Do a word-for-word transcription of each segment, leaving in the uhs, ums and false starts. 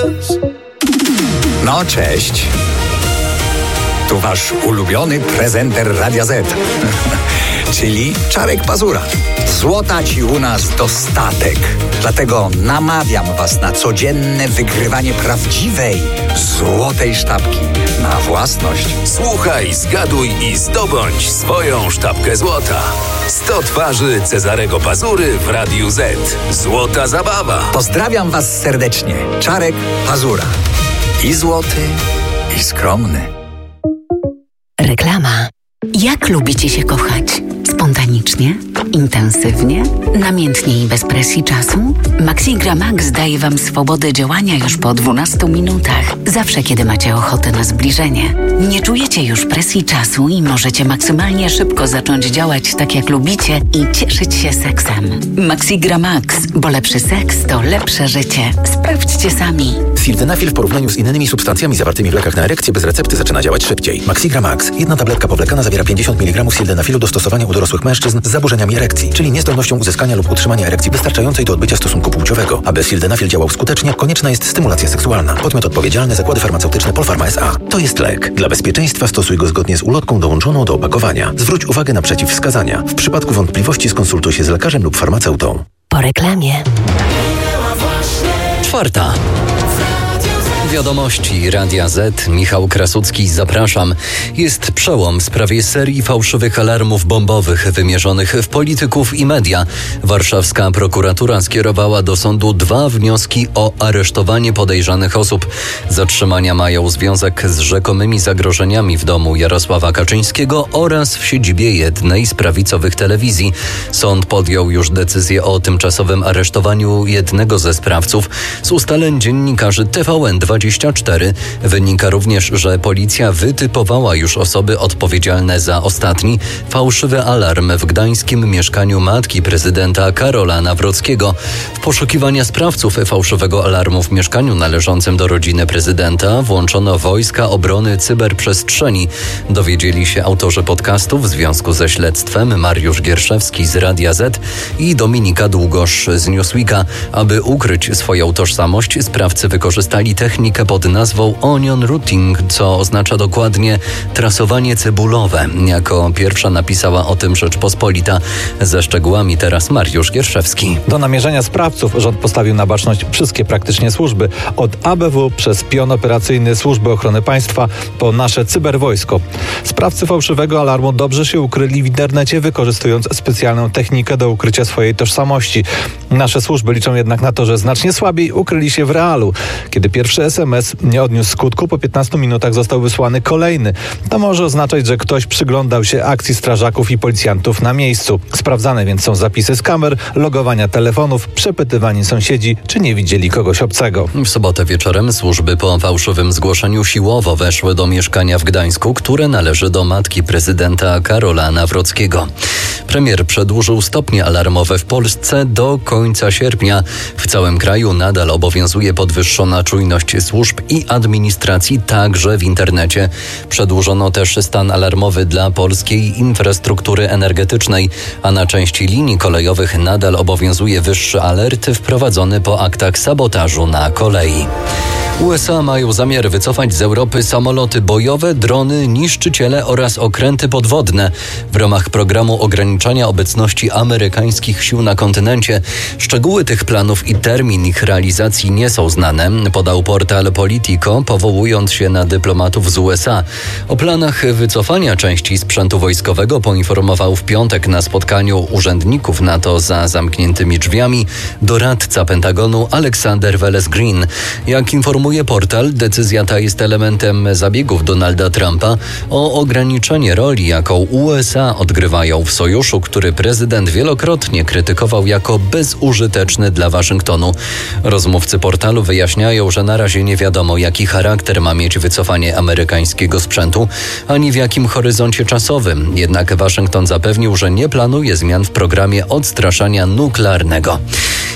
No, cześć. Tu wasz ulubiony prezenter Radia Z, czyli Czarek Pazura. Złota ci u nas dostatek. Dlatego namawiam was na codzienne wygrywanie prawdziwej, złotej sztabki na własność. Słuchaj, zgaduj i zdobądź swoją sztabkę złota. sto twarzy Cezarego Pazury w Radiu Z. Złota zabawa. Pozdrawiam was serdecznie. Czarek Pazura. I złoty, i skromny. Reklama. Jak lubicie się kochać? Spontanicznie? Intensywnie? Namiętnie i bez presji czasu? Maxigra Max daje Wam swobodę działania już po dwunastu minutach. Zawsze, kiedy macie ochotę na zbliżenie. Nie czujecie już presji czasu i możecie maksymalnie szybko zacząć działać tak, jak lubicie i cieszyć się seksem. Maxigra Max, bo lepszy seks to lepsze życie. Sprawdźcie sami. Sildenafil w porównaniu z innymi substancjami zawartymi w lekach na erekcję bez recepty zaczyna działać szybciej. Maxigra Max. Jedna tabletka powlekana zawiera pięćdziesiąt miligramów sildenafilu do stosowania u dorosłych mężczyzn z zaburzeniami erekcji, czyli niezdolnością uzyskania lub utrzymania erekcji wystarczającej do odbycia stosunku płciowego. Aby sildenafil działał skutecznie, konieczna jest stymulacja seksualna. Podmiot odpowiedzialny: Zakłady Farmaceutyczne Polpharma S A. To jest lek. Dla bezpieczeństwa stosuj go zgodnie z ulotką dołączoną do opakowania. Zwróć uwagę na przeciwwskazania. W przypadku wątpliwości skonsultuj się z lekarzem lub farmaceutą. Po reklamie. Czwarta. Wiadomości Radia Z. Michał Krasucki, zapraszam. Jest przełom w sprawie serii fałszywych alarmów bombowych wymierzonych w polityków i media. Warszawska prokuratura skierowała do sądu dwa wnioski o aresztowanie podejrzanych osób. Zatrzymania mają związek z rzekomymi zagrożeniami w domu Jarosława Kaczyńskiego oraz w siedzibie jednej z prawicowych telewizji. Sąd podjął już decyzję o tymczasowym aresztowaniu jednego ze sprawców. Z ustaleń dziennikarzy T V N dwadzieścia cztery wynika również, że policja wytypowała już osoby odpowiedzialne za ostatni fałszywy alarm w gdańskim mieszkaniu matki prezydenta Karola Nawrockiego. W poszukiwania sprawców fałszywego alarmu w mieszkaniu należącym do rodziny prezydenta włączono Wojska Obrony Cyberprzestrzeni. Dowiedzieli się autorzy podcastu w związku ze śledztwem Mariusz Gierszewski z Radia Z i Dominika Długosz z Newsweeka. Aby ukryć swoją tożsamość, sprawcy wykorzystali technikę pod nazwą onion routing, co oznacza dokładnie trasowanie cebulowe. Jako pierwsza napisała o tym Rzeczpospolita. Ze szczegółami teraz Mariusz Gierszewski. Do namierzenia sprawców rząd postawił na baczność wszystkie praktycznie służby. Od A B W przez pion operacyjny Służby Ochrony Państwa po nasze cyberwojsko. Sprawcy fałszywego alarmu dobrze się ukryli w internecie, wykorzystując specjalną technikę do ukrycia swojej tożsamości. Nasze służby liczą jednak na to, że znacznie słabiej ukryli się w realu. Kiedy pierwszy S M S nie odniósł skutku, po piętnastu minutach został wysłany kolejny. To może oznaczać, że ktoś przyglądał się akcji strażaków i policjantów na miejscu. Sprawdzane więc są zapisy z kamer, logowania telefonów, przepytywani sąsiedzi, czy nie widzieli kogoś obcego. W sobotę wieczorem służby po fałszywym zgłoszeniu siłowo weszły do mieszkania w Gdańsku, które należy do matki prezydenta Karola Nawrockiego. Premier przedłużył stopnie alarmowe w Polsce do końca sierpnia. W całym kraju nadal obowiązuje podwyższona czujność służb i administracji, także w internecie. Przedłużono też stan alarmowy dla polskiej infrastruktury energetycznej, a na części linii kolejowych nadal obowiązuje wyższy alert wprowadzony po aktach sabotażu na kolei. U S A mają zamiar wycofać z Europy samoloty bojowe, drony, niszczyciele oraz okręty podwodne w ramach programu ograniczania obecności amerykańskich sił na kontynencie. Szczegóły tych planów i termin ich realizacji nie są znane, podał portal Politico, powołując się na dyplomatów z U S A. O planach wycofania części sprzętu wojskowego poinformował w piątek na spotkaniu urzędników NATO za zamkniętymi drzwiami doradca Pentagonu Alexander Wallace-Green. Jak informuje portal, decyzja ta jest elementem zabiegów Donalda Trumpa o ograniczenie roli, jaką U S A odgrywają w sojuszu, który prezydent wielokrotnie krytykował jako bezużyteczny dla Waszyngtonu. Rozmówcy portalu wyjaśniają, że na razie nie wiadomo, jaki charakter ma mieć wycofanie amerykańskiego sprzętu, ani w jakim horyzoncie czasowym. Jednak Waszyngton zapewnił, że nie planuje zmian w programie odstraszania nuklearnego.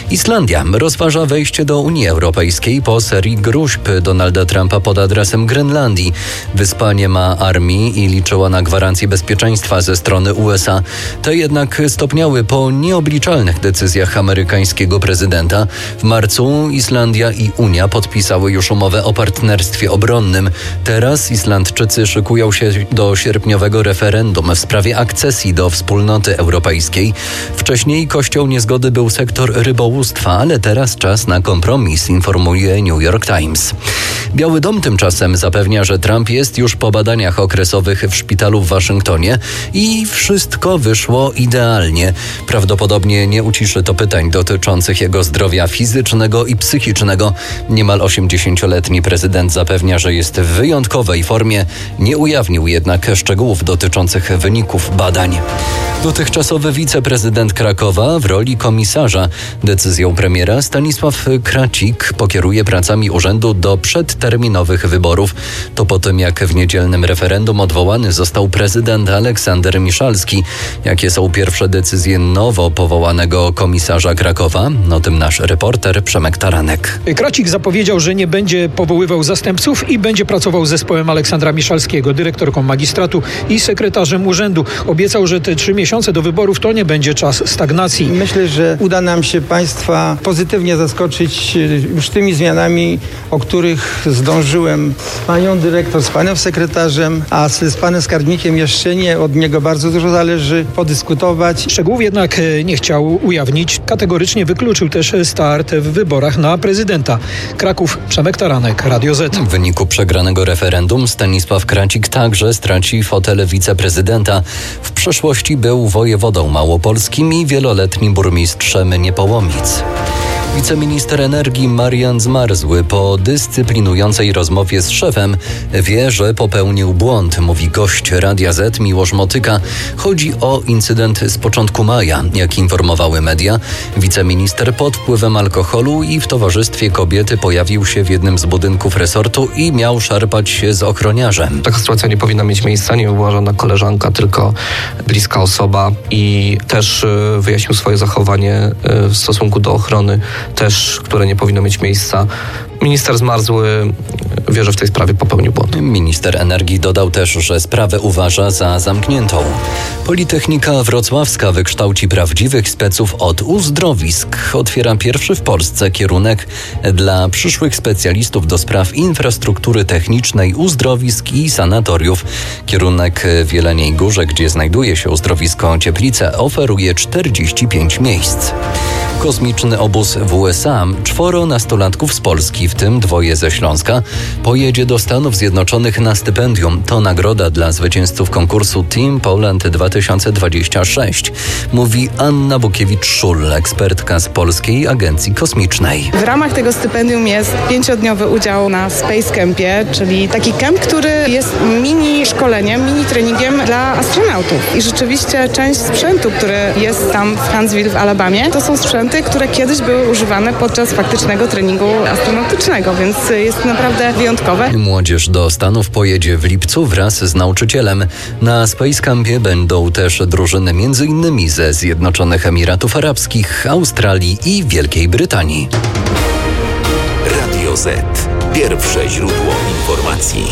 Islandia rozważa wejście do Unii Europejskiej po serii gróźb Donalda Trumpa pod adresem Grenlandii. Wyspa nie ma armii i liczyła na gwarancję bezpieczeństwa ze strony U S A. Te jednak stopniały po nieobliczalnych decyzjach amerykańskiego prezydenta. W marcu Islandia i Unia podpisały już umowę o partnerstwie obronnym. Teraz Islandczycy szykują się do sierpniowego referendum w sprawie akcesji do wspólnoty europejskiej. Wcześniej kością niezgody był sektor rybołówstwa, ale teraz czas na kompromis, informuje New York Times. Biały Dom tymczasem zapewnia, że Trump jest już po badaniach okresowych w szpitalu w Waszyngtonie i wszystko wyszło idealnie. Prawdopodobnie nie uciszy to pytań dotyczących jego zdrowia fizycznego i psychicznego. Niemal osiemdziesięcioletni prezydent zapewnia, że jest w wyjątkowej formie. Nie ujawnił jednak szczegółów dotyczących wyników badań. Dotychczasowy wiceprezydent Krakowa w roli komisarza. Decyzją premiera Stanisław Kracik pokieruje pracami urzędu do przedterminowych wyborów. To po tym, jak w niedzielnym referendum odwołany został prezydent Aleksander Miszalski. Jakie są pierwsze decyzje nowo powołanego komisarza Krakowa? O tym nasz reporter Przemek Taranek. Kracik zapowiedział, że nie będzie powoływał zastępców i będzie pracował z zespołem Aleksandra Miszalskiego, dyrektorką magistratu i sekretarzem urzędu. Obiecał, że te trzy miesiące do wyborów to nie będzie czas stagnacji. Myślę, że uda nam się państwa pozytywnie zaskoczyć już tymi zmianami, o których zdążyłem z panią dyrektor, z panem sekretarzem, a z, z panem skarbnikiem jeszcze nie. Od niego bardzo dużo zależy, podyskutować. Szczegółów jednak nie chciał ujawnić. Kategorycznie wykluczył też start w wyborach na prezydenta. Kraków, Przemek Taranek, Radio Z. W wyniku przegranego referendum Stanisław Kracik także straci fotel wiceprezydenta. W przeszłości był wojewodą małopolskim i wieloletnim burmistrzem Niepołomic. Wiceminister energii Marian Zmarzły po dyscyplinującej rozmowie z szefem wie, że popełnił błąd, mówi gość Radia Z Miłosz Motyka. Chodzi o incydent z początku maja. Jak informowały media, wiceminister pod wpływem alkoholu i w towarzystwie kobiety pojawił się w jednym z budynków resortu i miał szarpać się z ochroniarzem. Taka sytuacja nie powinna mieć miejsca, nie była żadna koleżanka, tylko bliska osoba i też wyjaśnił swoje zachowanie w stosunku do ochrony, też, które nie powinno mieć miejsca. Minister Zmarzły wie, że w tej sprawie popełnił błąd. Minister energii dodał też, że sprawę uważa za zamkniętą. Politechnika Wrocławska wykształci prawdziwych speców od uzdrowisk. Otwiera pierwszy w Polsce kierunek dla przyszłych specjalistów do spraw infrastruktury technicznej, uzdrowisk i sanatoriów. Kierunek w Jeleniej Górze, gdzie znajduje się uzdrowisko Cieplice, oferuje czterdzieści pięć miejsc. Kosmiczny obóz w U S A. Czworo nastolatków z Polski, w tym dwoje ze Śląska, pojedzie do Stanów Zjednoczonych na stypendium. To nagroda dla zwycięzców konkursu Team Poland dwa tysiące dwadzieścia sześć. Mówi Anna Bukiewicz-Szul, ekspertka z Polskiej Agencji Kosmicznej. W ramach tego stypendium jest pięciodniowy udział na Space Campie, czyli taki camp, który jest mini szkoleniem, mini treningiem dla astronautów. I rzeczywiście część sprzętu, który jest tam w Huntsville w Alabamie, to są sprzęty, które kiedyś były używane podczas faktycznego treningu astronautycznego, więc jest naprawdę wyjątkowe. Młodzież do Stanów pojedzie w lipcu wraz z nauczycielem. Na Space Campie będą też drużyny między innymi ze Zjednoczonych Emiratów Arabskich, Australii i Wielkiej Brytanii. Radio Z. Pierwsze źródło informacji.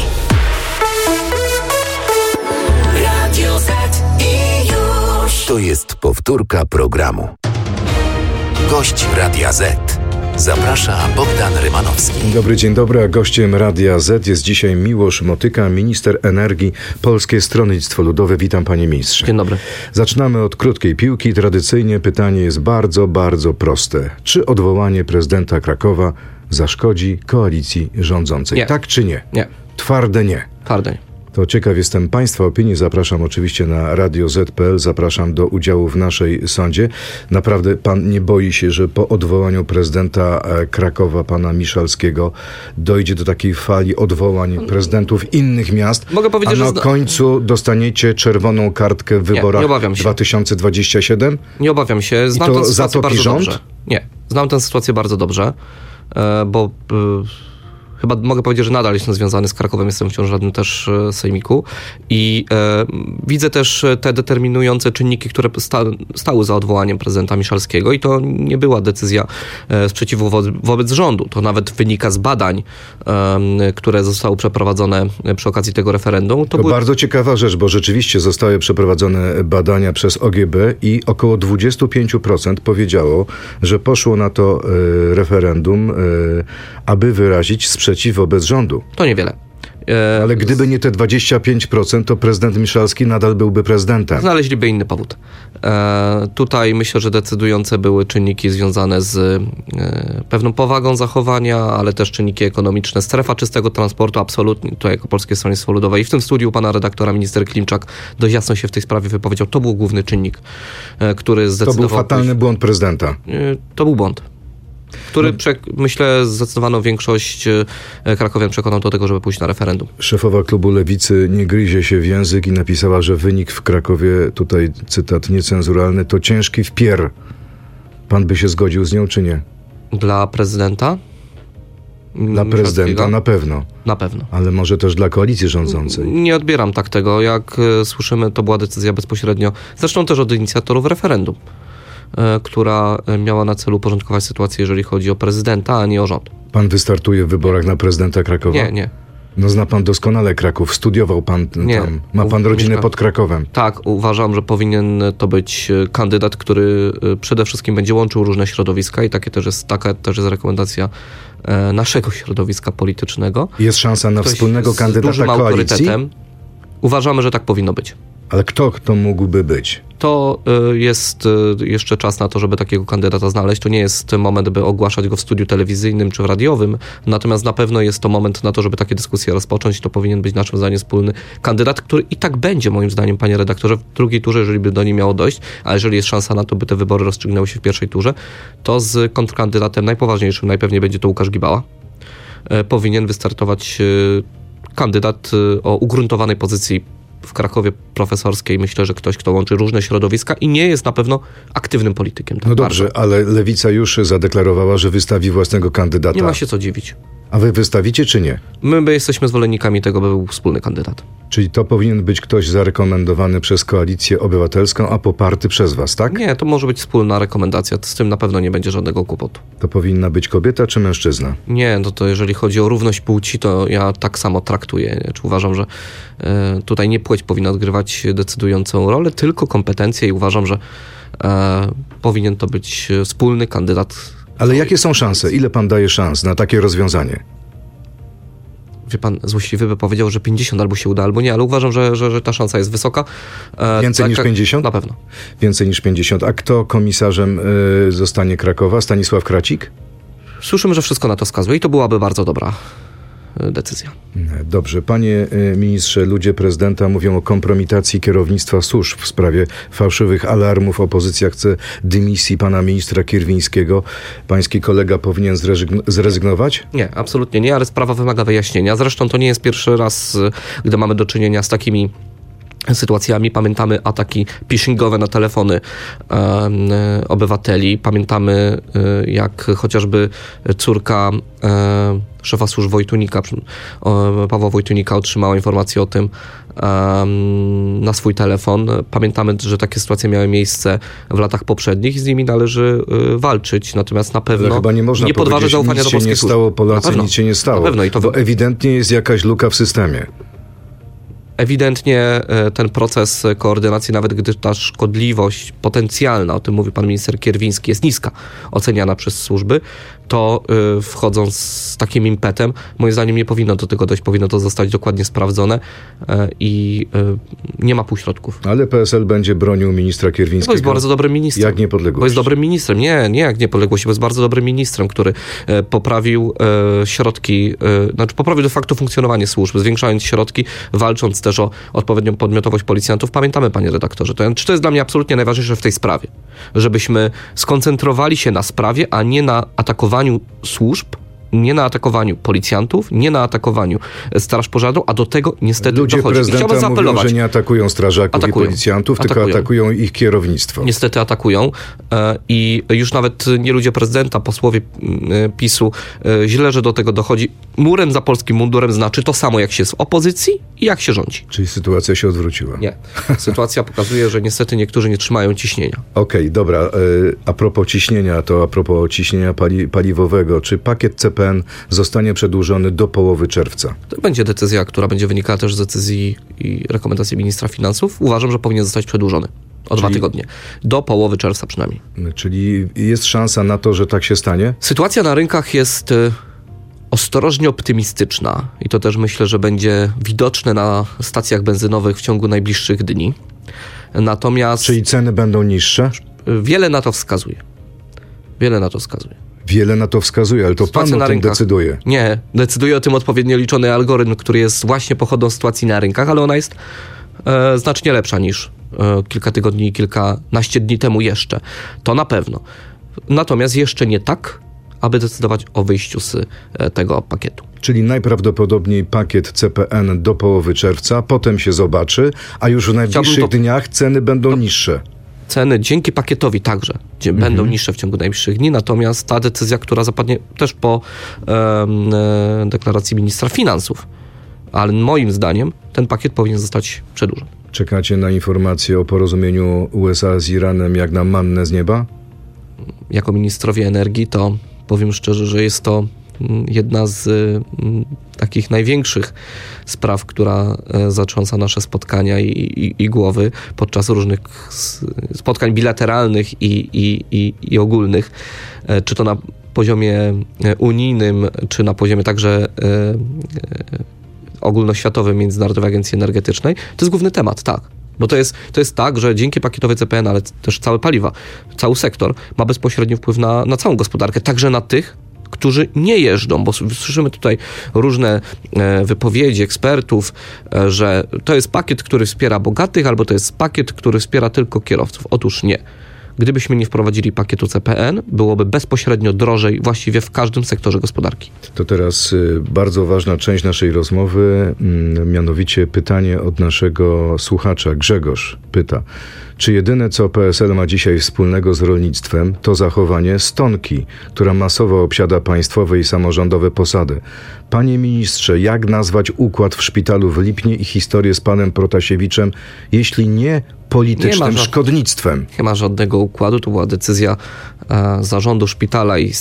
Radio Z i już. To jest powtórka programu. Gość Radia Z. Zaprasza Bogdan Rymanowski. Dzień dobry, dzień dobry, a gościem Radia Z jest dzisiaj Miłosz Motyka, minister energii, Polskie Stronnictwo Ludowe. Witam, panie ministrze. Dzień dobry. Zaczynamy od krótkiej piłki. Tradycyjnie pytanie jest bardzo, bardzo proste. Czy odwołanie prezydenta Krakowa zaszkodzi koalicji rządzącej? Nie. Tak czy nie? Nie. Twarde nie. Twarde nie. To ciekaw jestem państwa opinii. Zapraszam oczywiście na radio zet kropka pe el. Zapraszam do udziału w naszej sądzie. Naprawdę pan nie boi się, że po odwołaniu prezydenta Krakowa, pana Miszalskiego, dojdzie do takiej fali odwołań prezydentów innych miast, Mogę powiedzieć, a na że zna... końcu dostaniecie czerwoną kartkę w wyborach nie, nie obawiam się. dwa tysiące dwudziestym siódmym? Nie obawiam się. Znam I to tę sytuację zatopi bardzo rząd? dobrze. Nie. Znam tę sytuację bardzo dobrze, bo... chyba mogę powiedzieć, że nadal jestem związany z Krakowem, jestem wciąż radnym też sejmiku i e, widzę też te determinujące czynniki, które sta, stały za odwołaniem prezydenta Miszalskiego i to nie była decyzja e, sprzeciwu wo, wobec rządu. To nawet wynika z badań, e, które zostały przeprowadzone przy okazji tego referendum. To, to były... bardzo ciekawa rzecz, bo rzeczywiście zostały przeprowadzone badania przez O G B i około dwadzieścia pięć procent powiedziało, że poszło na to e, referendum, e, aby wyrazić sprzeciw wobec rządu. To niewiele. Ale gdyby nie te dwadzieścia pięć procent, to prezydent Miszalski nadal byłby prezydentem. Znaleźliby inny powód. E, tutaj myślę, że decydujące były czynniki związane z e, pewną powagą zachowania, ale też czynniki ekonomiczne. Strefa czystego transportu absolutnie, to jako Polskie Stronnictwo Ludowe i w tym studiu pana redaktora minister Klimczak dość jasno się w tej sprawie wypowiedział. To był główny czynnik, e, który zdecydował... To był fatalny pójść... błąd prezydenta. E, to był błąd. Który, no. prze, myślę, zdecydowaną większość krakowian przekonał do tego, żeby pójść na referendum. Szefowa klubu Lewicy nie gryzie się w język i napisała, że wynik w Krakowie, tutaj cytat niecenzuralny, to ciężki wpier. Pan by się zgodził z nią, czy nie? Dla prezydenta? Dla prezydenta na pewno. Na pewno. Ale może też dla koalicji rządzącej. Nie odbieram tak tego. Jak słyszymy, to była decyzja bezpośrednio, zresztą też od inicjatorów referendum, która miała na celu uporządkować sytuację, jeżeli chodzi o prezydenta, a nie o rząd. Pan wystartuje w wyborach na prezydenta Krakowa? Nie, nie. No zna pan doskonale Kraków, studiował pan nie. tam, ma pan rodzinę pod Krakowem. Tak, uważam, że powinien to być kandydat, który przede wszystkim będzie łączył różne środowiska i takie też jest, taka też jest rekomendacja naszego środowiska politycznego. Jest szansa na Ktoś wspólnego kandydata z dużym koalicji? autorytetem. Uważamy, że tak powinno być. Ale kto to mógłby być? To jest jeszcze czas na to, żeby takiego kandydata znaleźć. To nie jest moment, by ogłaszać go w studiu telewizyjnym czy radiowym, natomiast na pewno jest to moment na to, żeby takie dyskusje rozpocząć. To powinien być naszym zdaniem wspólny kandydat, który i tak będzie, moim zdaniem, panie redaktorze, w drugiej turze, jeżeli by do niej miało dojść, a jeżeli jest szansa na to, by te wybory rozstrzygnęły się w pierwszej turze, to z kontrkandydatem najpoważniejszym, najpewniej będzie to Łukasz Gibała, powinien wystartować kandydat o ugruntowanej pozycji w Krakowie profesorskiej. Myślę, że ktoś, kto łączy różne środowiska i nie jest na pewno aktywnym politykiem. Tak no dobrze, bardzo. Ale Lewica już zadeklarowała, że wystawi własnego kandydata. Nie ma się co dziwić. A wy wystawicie, czy nie? My, my jesteśmy zwolennikami tego, by był wspólny kandydat. Czyli to powinien być ktoś zarekomendowany przez Koalicję Obywatelską, a poparty przez was, tak? Nie, to może być wspólna rekomendacja. Z tym na pewno nie będzie żadnego kłopotu. To powinna być kobieta czy mężczyzna? Nie, no to jeżeli chodzi o równość płci, to ja tak samo traktuję. Czy uważam, że e, tutaj nie płeć powinna odgrywać decydującą rolę, tylko kompetencje i uważam, że e, powinien to być wspólny kandydat. Ale jakie są szanse? Ile pan daje szans na takie rozwiązanie? Wie pan, złośliwy by powiedział, że pięćdziesiąt albo się uda, albo nie, ale uważam, że, że, że ta szansa jest wysoka. E, Więcej tak, niż pięćdziesiąt? Na pewno. Więcej niż pięćdziesiąt. A kto komisarzem y, zostanie Krakowa? Stanisław Kracik? Słyszymy, że wszystko na to wskazuje i to byłaby bardzo dobra decyzja. Dobrze. Panie ministrze, ludzie prezydenta mówią o kompromitacji kierownictwa służb w sprawie fałszywych alarmów. Opozycja chce dymisji pana ministra Kierwińskiego. Pański kolega powinien zrezygn- zrezygnować? Nie, absolutnie nie, ale sprawa wymaga wyjaśnienia. Zresztą to nie jest pierwszy raz, gdy mamy do czynienia z takimi sytuacjami. Pamiętamy ataki phishingowe na telefony e, obywateli. Pamiętamy, e, jak chociażby córka e, szefa służb Wojtunika, e, Pawła Wojtunika, otrzymała informację o tym e, na swój telefon. Pamiętamy, że takie sytuacje miały miejsce w latach poprzednich i z nimi należy e, walczyć. Natomiast na pewno Ale chyba nie można nie podważa zaufania do polskiej nic się nie stało, Polacy, nic się nie stało. Na pewno. I to bo ewidentnie jest jakaś luka w systemie. Ewidentnie ten proces koordynacji, nawet gdy ta szkodliwość potencjalna, o tym mówi pan minister Kierwiński, jest niska, oceniana przez służby, to y, wchodząc z takim impetem, moim zdaniem nie powinno do tego dojść, powinno to zostać dokładnie sprawdzone y, i y, nie ma półśrodków. Ale P S L będzie bronił ministra Kierwińskiego. Bo jest bardzo dobrym ministrem. Jak niepodległość. Bo jest dobrym ministrem. Nie, nie jak niepodległość, bo jest bardzo dobrym ministrem, który y, poprawił y, środki, y, znaczy poprawił de facto funkcjonowanie służb, zwiększając środki, walcząc też o odpowiednią podmiotowość policjantów. Pamiętamy, panie redaktorze, to, czy to jest dla mnie absolutnie najważniejsze w tej sprawie, żebyśmy skoncentrowali się na sprawie, a nie na atakowaniu służb nie na atakowaniu policjantów, nie na atakowaniu straż pożarną, a do tego niestety Ludzie dochodzi. prezydenta mówią, że nie atakują strażaków atakują. i policjantów, atakują. tylko atakują ich kierownictwo. Niestety atakują i już nawet nie ludzie prezydenta, posłowie PiSu, źle, że do tego dochodzi. Murem za polskim mundurem znaczy to samo, jak się jest w opozycji i jak się rządzi. Czyli sytuacja się odwróciła. Nie. Sytuacja pokazuje, że niestety niektórzy nie trzymają ciśnienia. Okej, okay, dobra. A propos ciśnienia, to a propos ciśnienia pali- paliwowego. Czy pakiet C P N zostanie przedłużony do połowy czerwca? To będzie decyzja, która będzie wynikała też z decyzji i rekomendacji ministra finansów. Uważam, że powinien zostać przedłużony. O czyli, dwa tygodnie. Do połowy czerwca przynajmniej. Czyli jest szansa na to, że tak się stanie? Sytuacja na rynkach jest ostrożnie optymistyczna i to też myślę, że będzie widoczne na stacjach benzynowych w ciągu najbliższych dni. Natomiast... Czyli ceny będą niższe? Wiele na to wskazuje. Wiele na to wskazuje. Wiele na to wskazuje, ale to sytuacja pan o tym rynkach. decyduje. Nie, decyduje o tym odpowiednio liczony algorytm, który jest właśnie pochodą sytuacji na rynkach, ale ona jest e, znacznie lepsza niż e, kilka tygodni i kilkanaście dni temu jeszcze. To na pewno. Natomiast jeszcze nie tak, aby decydować o wyjściu z e, tego pakietu. Czyli najprawdopodobniej pakiet C P N do połowy czerwca, potem się zobaczy, a już w najbliższych to... dniach ceny będą to... niższe. Ceny dzięki pakietowi także mhm. będą niższe w ciągu najbliższych dni, natomiast ta decyzja, która zapadnie też po e, deklaracji ministra finansów, ale moim zdaniem ten pakiet powinien zostać przedłużony. Czekacie na informacje o porozumieniu U S A z Iranem jak na mannę z nieba? Jako ministrowie energii to powiem szczerze, że jest to jedna z m, takich największych spraw, która e, zatrząsa nasze spotkania i, i, i głowy podczas różnych spotkań bilateralnych i, i, i, i ogólnych, e, czy to na poziomie unijnym, czy na poziomie także e, e, ogólnoświatowym Międzynarodowej Agencji Energetycznej. To jest główny temat, tak. Bo to jest, to jest tak, że dzięki pakietowi C P N, ale też całe paliwa, cały sektor ma bezpośredni wpływ na, na całą gospodarkę, także na tych, którzy nie jeżdżą, bo słyszymy tutaj różne e, wypowiedzi ekspertów, e, że to jest pakiet, który wspiera bogatych, albo to jest pakiet, który wspiera tylko kierowców. Otóż nie. Gdybyśmy nie wprowadzili pakietu C P N, byłoby bezpośrednio drożej właściwie w każdym sektorze gospodarki. To teraz y, bardzo ważna część naszej rozmowy, y, mianowicie pytanie od naszego słuchacza. Grzegorz pyta, czy jedyne co P S L ma dzisiaj wspólnego z rolnictwem to zachowanie stonki, która masowo obsiada państwowe i samorządowe posady. Panie ministrze, jak nazwać układ w szpitalu w Lipnie i historię z panem Protasiewiczem, jeśli nie politycznym nie ma, szkodnictwem? Nie ma żadnego układu, to była decyzja e, zarządu szpitala i,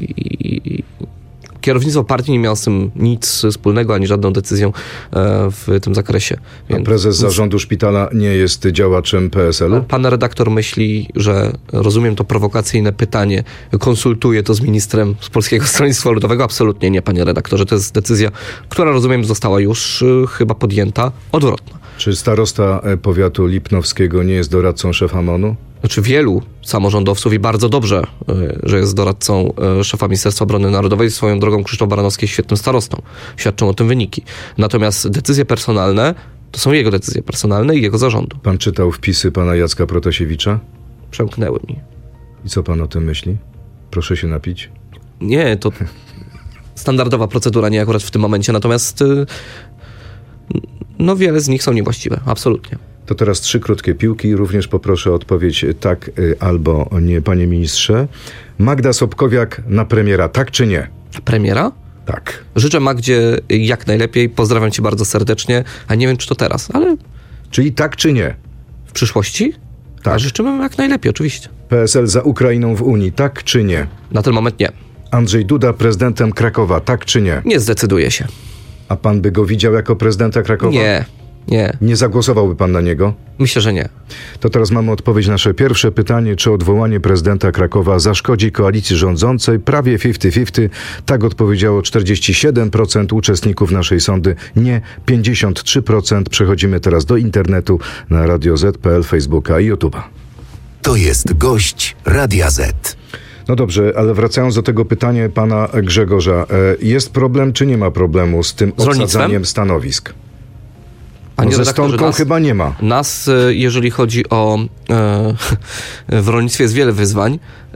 i, i kierownictwo partii nie miało z tym nic wspólnego, ani żadną decyzją e, w tym zakresie. Więc, a prezes zarządu szpitala nie jest działaczem P S L-u? Pan redaktor myśli, że rozumiem to prowokacyjne pytanie, konsultuje to z ministrem z Polskiego Stronnictwa Ludowego? Absolutnie nie, panie redaktorze. To jest decyzja, która rozumiem została już y, chyba podjęta, odwrotna. Czy starosta powiatu lipnowskiego nie jest doradcą szefa M O N-u? Znaczy wielu samorządowców i bardzo dobrze, że jest doradcą szefa Ministerstwa Obrony Narodowej. Swoją drogą Krzysztof Baranowski jest świetnym starostą. Świadczą o tym wyniki. Natomiast decyzje personalne to są jego decyzje personalne i jego zarządu. Pan czytał wpisy pana Jacka Protasiewicza? Przemknęły mi. I co pan o tym myśli? Proszę się napić. Nie, to standardowa procedura, nie akurat w tym momencie. Natomiast no wiele z nich są niewłaściwe. Absolutnie. To teraz trzy krótkie piłki. Również poproszę o odpowiedź tak albo nie, panie ministrze. Magda Sobkowiak na premiera, tak czy nie? Premiera? Tak. Życzę Magdzie jak najlepiej. Pozdrawiam cię bardzo serdecznie. A nie wiem, czy to teraz, ale... Czyli tak czy nie? W przyszłości? Tak. A życzymy jak najlepiej, oczywiście. P S L za Ukrainą w Unii, tak czy nie? Na ten moment nie. Andrzej Duda prezydentem Krakowa, tak czy nie? Nie zdecyduje się. A pan by go widział jako prezydenta Krakowa? Nie. Nie. Nie zagłosowałby pan na niego? Myślę, że nie. To teraz mamy odpowiedź na nasze pierwsze pytanie. Czy odwołanie prezydenta Krakowa zaszkodzi koalicji rządzącej? Prawie pięćdziesiąt pięćdziesiąt. Tak odpowiedziało czterdzieści siedem procent uczestników naszej sądy. Nie, pięćdziesiąt trzy procent. Przechodzimy teraz do internetu na Radio Z kropka P L, Facebooka i YouTube'a. To jest gość Radia Z. No dobrze, ale wracając do tego pytania pana Grzegorza. Jest problem, czy nie ma problemu z tym z obsadzaniem stanowisk? Panie no ze stonką nas, chyba nie ma. Nas, jeżeli chodzi o... E, w rolnictwie jest wiele wyzwań.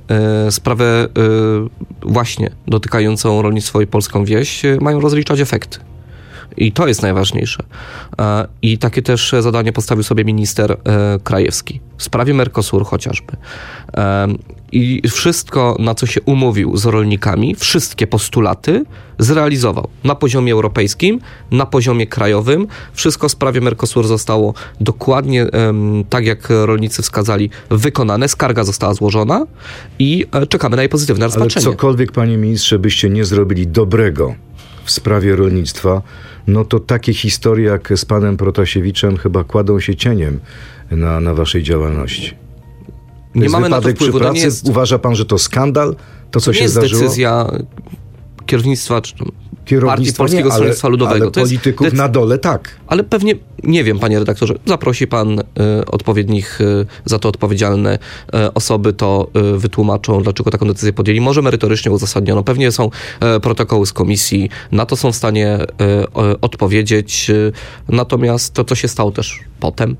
e, sprawę e, właśnie dotykającą rolnictwo i polską wieś e, mają rozliczać efekty. I to jest najważniejsze. E, I takie też zadanie postawił sobie minister e, Krajewski w sprawie Mercosur chociażby. E, I wszystko, na co się umówił z rolnikami, wszystkie postulaty zrealizował na poziomie europejskim, na poziomie krajowym. Wszystko w sprawie Mercosur zostało dokładnie um, tak, jak rolnicy wskazali, wykonane. Skarga została złożona i e, czekamy na jej pozytywne rozpatrzenie. Ale cokolwiek, panie ministrze, byście nie zrobili dobrego w sprawie rolnictwa, no to takie historie jak z panem Protasiewiczem chyba kładą się cieniem na, na waszej działalności. To nie mamy na to wpływu. To nie jest... Uważa pan, że to skandal? To, co to nie się jest zdarzyło? decyzja kierownictwa czy Kierownictwa Partii Polskiego nie, ale, Stronnictwa Ludowego. Ale to polityków jest decy- na dole tak. Ale pewnie, nie wiem, panie redaktorze, zaprosi pan y, odpowiednich, y, za to odpowiedzialne y, osoby, to y, wytłumaczą, dlaczego taką decyzję podjęli. Może merytorycznie uzasadniono. Pewnie są y, protokoły z komisji, na to są w stanie y, y, odpowiedzieć. Y, natomiast to, co się stało też potem,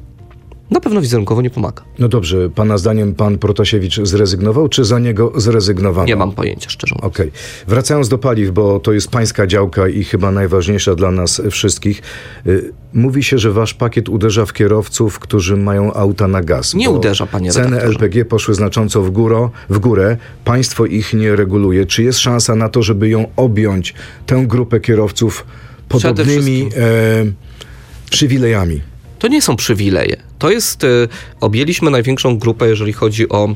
na pewno wizerunkowo nie pomaga. No dobrze, pana zdaniem pan Protasiewicz zrezygnował, czy za niego zrezygnowano? Nie mam pojęcia, szczerze mówiąc. Okej. Okay. Wracając do paliw, bo to jest pańska działka i chyba najważniejsza dla nas wszystkich. Mówi się, że wasz pakiet uderza w kierowców, którzy mają auta na gaz. Nie uderza, panie ceny redaktorze. L P G poszły znacząco w, górę, w górę. Państwo ich nie reguluje. Czy jest szansa na to, żeby ją objąć, tę grupę kierowców podobnymi e, przywilejami? To nie są przywileje. To jest, y, objęliśmy największą grupę, jeżeli chodzi o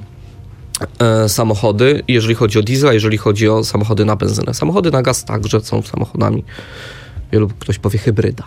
e, samochody, jeżeli chodzi o diesla, jeżeli chodzi o samochody na benzynę. Samochody na gaz także są samochodami, wielu ktoś powie hybryda,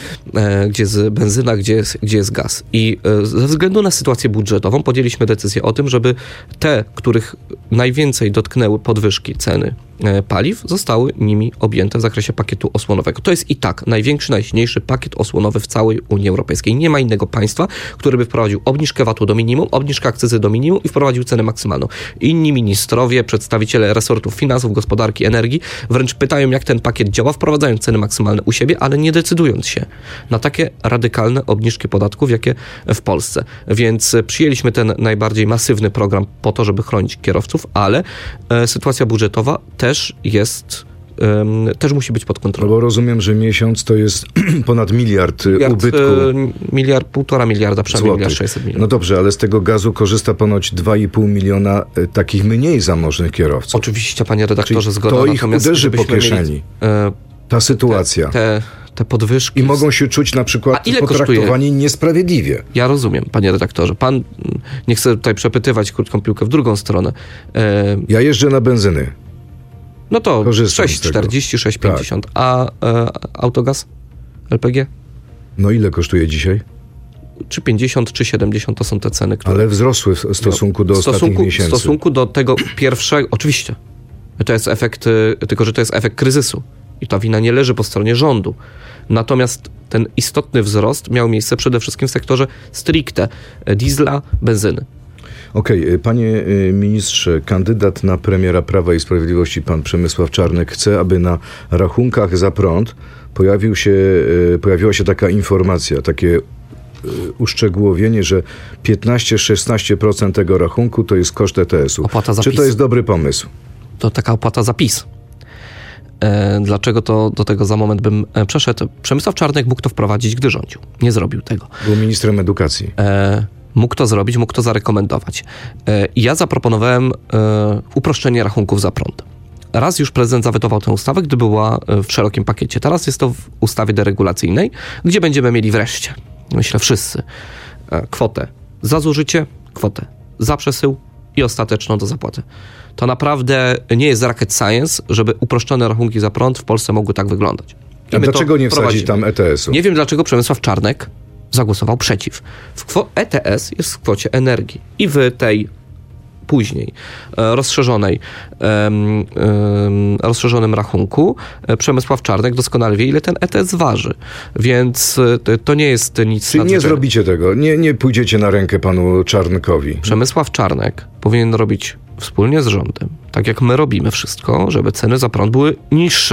e, gdzie jest benzyna, gdzie jest, gdzie jest gaz. I e, ze względu na sytuację budżetową podjęliśmy decyzję o tym, żeby te, których najwięcej dotknęły podwyżki ceny e, paliw, zostały nimi objęte w zakresie pakietu osłonowego. To jest i tak największy, najsilniejszy pakiet osłonowy w całej Unii Europejskiej. Nie ma innego państwa, który by wprowadził obniżkę V A T-u do minimum, obniżkę akcyzy do minimum i wprowadził cenę maksymalną. Inni ministrowie, przedstawiciele resortów finansów, gospodarki, energii wręcz pytają, jak ten pakiet działa, wprowadzając ceny maksymalne u siebie, ale nie decydując się na takie radykalne obniżki podatków, jakie w Polsce. Więc przyjęliśmy ten najbardziej masywny program po to, żeby chronić kierowców, ale e, sytuacja budżetowa też jest, e, też musi być pod kontrolą. No bo rozumiem, że miesiąc to jest ponad miliard, miliard ubytku. E, miliard, półtora miliarda, przynajmniej miliard sześćset milionów. No dobrze, ale z tego gazu korzysta ponoć dwa i pół miliona e, takich mniej zamożnych kierowców. Oczywiście, panie redaktorze, Czyli zgoda. to ich uderzy po kieszeni. Mieli, e, ta sytuacja. Te, te, te podwyżki. I mogą się czuć na przykład potraktowani kosztuje? niesprawiedliwie. Ja rozumiem, panie redaktorze. Pan nie chce tutaj przepytywać krótką piłkę w drugą stronę. E, ja jeżdżę na benzyny. No to sześć czterdzieści, sześć pięćdziesiąt. Tak. A e, autogaz? L P G? No ile kosztuje dzisiaj? Czy pięćdziesiąt, czy siedemdziesiąt to są te ceny, które... Ale wzrosły w stosunku do w stosunku, ostatnich miesięcy. W stosunku do tego pierwszego... Oczywiście. To jest efekt, tylko że to jest efekt kryzysu. I ta wina nie leży po stronie rządu. Natomiast ten istotny wzrost miał miejsce przede wszystkim w sektorze stricte diesla, benzyny. Okej, okay. Panie ministrze, kandydat na premiera Prawa i Sprawiedliwości, pan Przemysław Czarnek, chce, aby na rachunkach za prąd pojawił się, pojawiła się taka informacja, takie uszczegółowienie, że piętnaście do szesnastu procent tego rachunku to jest koszt E T S-u. Opłata za Czy PiS. to jest dobry pomysł? To taka opłata za PiS. E, dlaczego to do tego za moment bym e, przeszedł? Przemysław Czarnek mógł to wprowadzić, gdy rządził. Nie zrobił tego. Był ministrem edukacji. E, mógł to zrobić, mógł to zarekomendować. E, ja zaproponowałem e, uproszczenie rachunków za prąd. Raz już prezydent zawetował tę ustawę, gdy była w szerokim pakiecie. Teraz jest to w ustawie deregulacyjnej, gdzie będziemy mieli wreszcie, myślę wszyscy, e, kwotę za zużycie, kwotę za przesył i ostateczną do zapłaty. To naprawdę nie jest rocket science, żeby uproszczone rachunki za prąd w Polsce mogły tak wyglądać. I A dlaczego nie wsadzi tam E T S-u? Nie wiem, dlaczego Przemysław Czarnek zagłosował przeciw. W kwo- E T S jest w kwocie energii i w tej później e, rozszerzonej e, e, rozszerzonym rachunku e, Przemysław Czarnek doskonale wie, ile ten E T S waży. Więc e, to nie jest nic... Czyli nie zrobicie tego, nie, nie pójdziecie na rękę panu Czarnkowi. Przemysław Czarnek powinien robić wspólnie z rządem, tak jak my robimy wszystko, żeby ceny za prąd były niższe.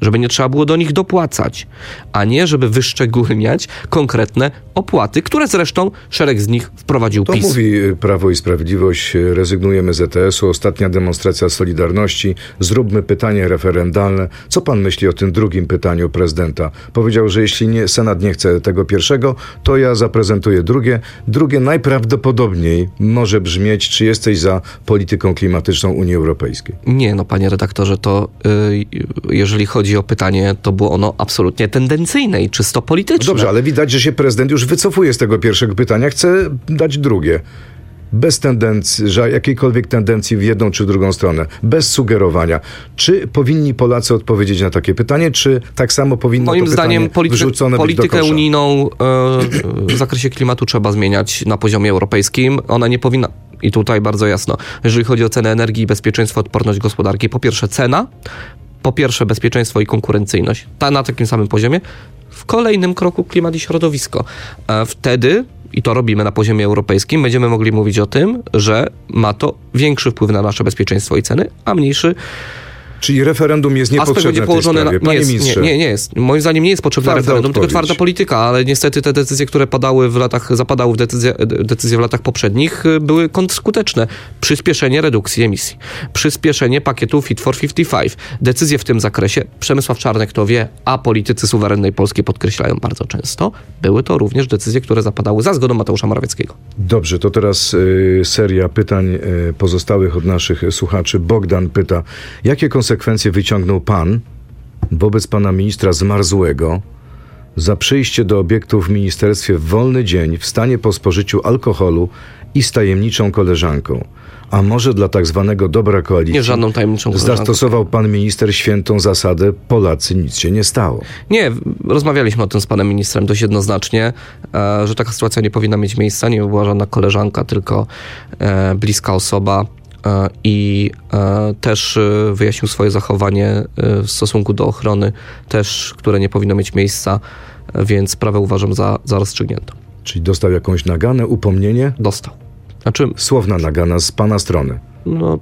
żeby nie trzeba było do nich dopłacać, a nie żeby wyszczególniać konkretne opłaty, które zresztą szereg z nich wprowadził To PiS. mówi Prawo i Sprawiedliwość, rezygnujemy z E T S u, ostatnia demonstracja Solidarności, zróbmy pytanie referendalne. Co pan myśli o tym drugim pytaniu prezydenta? Powiedział, że jeśli nie, Senat nie chce tego pierwszego, to ja zaprezentuję drugie. Drugie najprawdopodobniej może brzmieć, czy jesteś za polityką klimatyczną Unii Europejskiej? Nie, no panie redaktorze, to yy, jeżeli chodzi o pytanie, to było ono absolutnie tendencyjne i czysto polityczne. Dobrze, ale widać, że się prezydent już wycofuje z tego pierwszego pytania, chce dać drugie. Bez tendencji, że jakiejkolwiek tendencji w jedną czy drugą stronę, bez sugerowania. Czy powinni Polacy odpowiedzieć na takie pytanie, czy tak samo powinno Moim to zdaniem pytanie polity- wrzucone politykę być do kosza? unijną e, w zakresie klimatu trzeba zmieniać na poziomie europejskim. Ona nie powinna, i tutaj bardzo jasno, jeżeli chodzi o cenę energii i bezpieczeństwo, odporność gospodarki, po pierwsze cena, po pierwsze bezpieczeństwo i konkurencyjność, ta na takim samym poziomie. W kolejnym kroku klimat i środowisko. E, wtedy, i to robimy na poziomie europejskim, będziemy mogli mówić o tym, że ma to większy wpływ na nasze bezpieczeństwo i ceny, a mniejszy. Czyli referendum jest niepotrzebne w tej sprawie, na, nie, panie jest, ministrze. nie, nie, nie jest. Moim zdaniem nie jest potrzebne Twarda referendum, odpowiedź. tylko twarda polityka, ale niestety te decyzje, które padały w latach, zapadały w decyzje, decyzje w latach poprzednich, były kontrskuteczne. Przyspieszenie redukcji emisji, przyspieszenie pakietu Fit for pięćdziesiąt pięć. Decyzje w tym zakresie, Przemysław Czarnek to wie, a politycy suwerennej Polski podkreślają bardzo często, były to również decyzje, które zapadały za zgodą Mateusza Morawieckiego. Dobrze, to teraz y, seria pytań y, pozostałych od naszych słuchaczy. Bogdan pyta, jakie konsekwencje wyciągnął pan wobec pana ministra Zmarzłego za przyjście do obiektu w ministerstwie w wolny dzień w stanie po spożyciu alkoholu i z tajemniczą koleżanką? A może dla tak zwanego dobra koalicji Nie żadną tajemniczą koleżanką. zastosował pan minister świętą zasadę Polacy, nic się nie stało? Nie, rozmawialiśmy o tym z panem ministrem dość jednoznacznie, e, że taka sytuacja nie powinna mieć miejsca, nie była żadna koleżanka, tylko e, bliska osoba e, i e, też e, wyjaśnił swoje zachowanie e, w stosunku do ochrony, też, które nie powinno mieć miejsca, e, więc sprawę uważam za, za rozstrzygniętą. Czyli dostał jakąś naganę, upomnienie? Dostał. Znaczy, Słowna nagana z pana strony. no,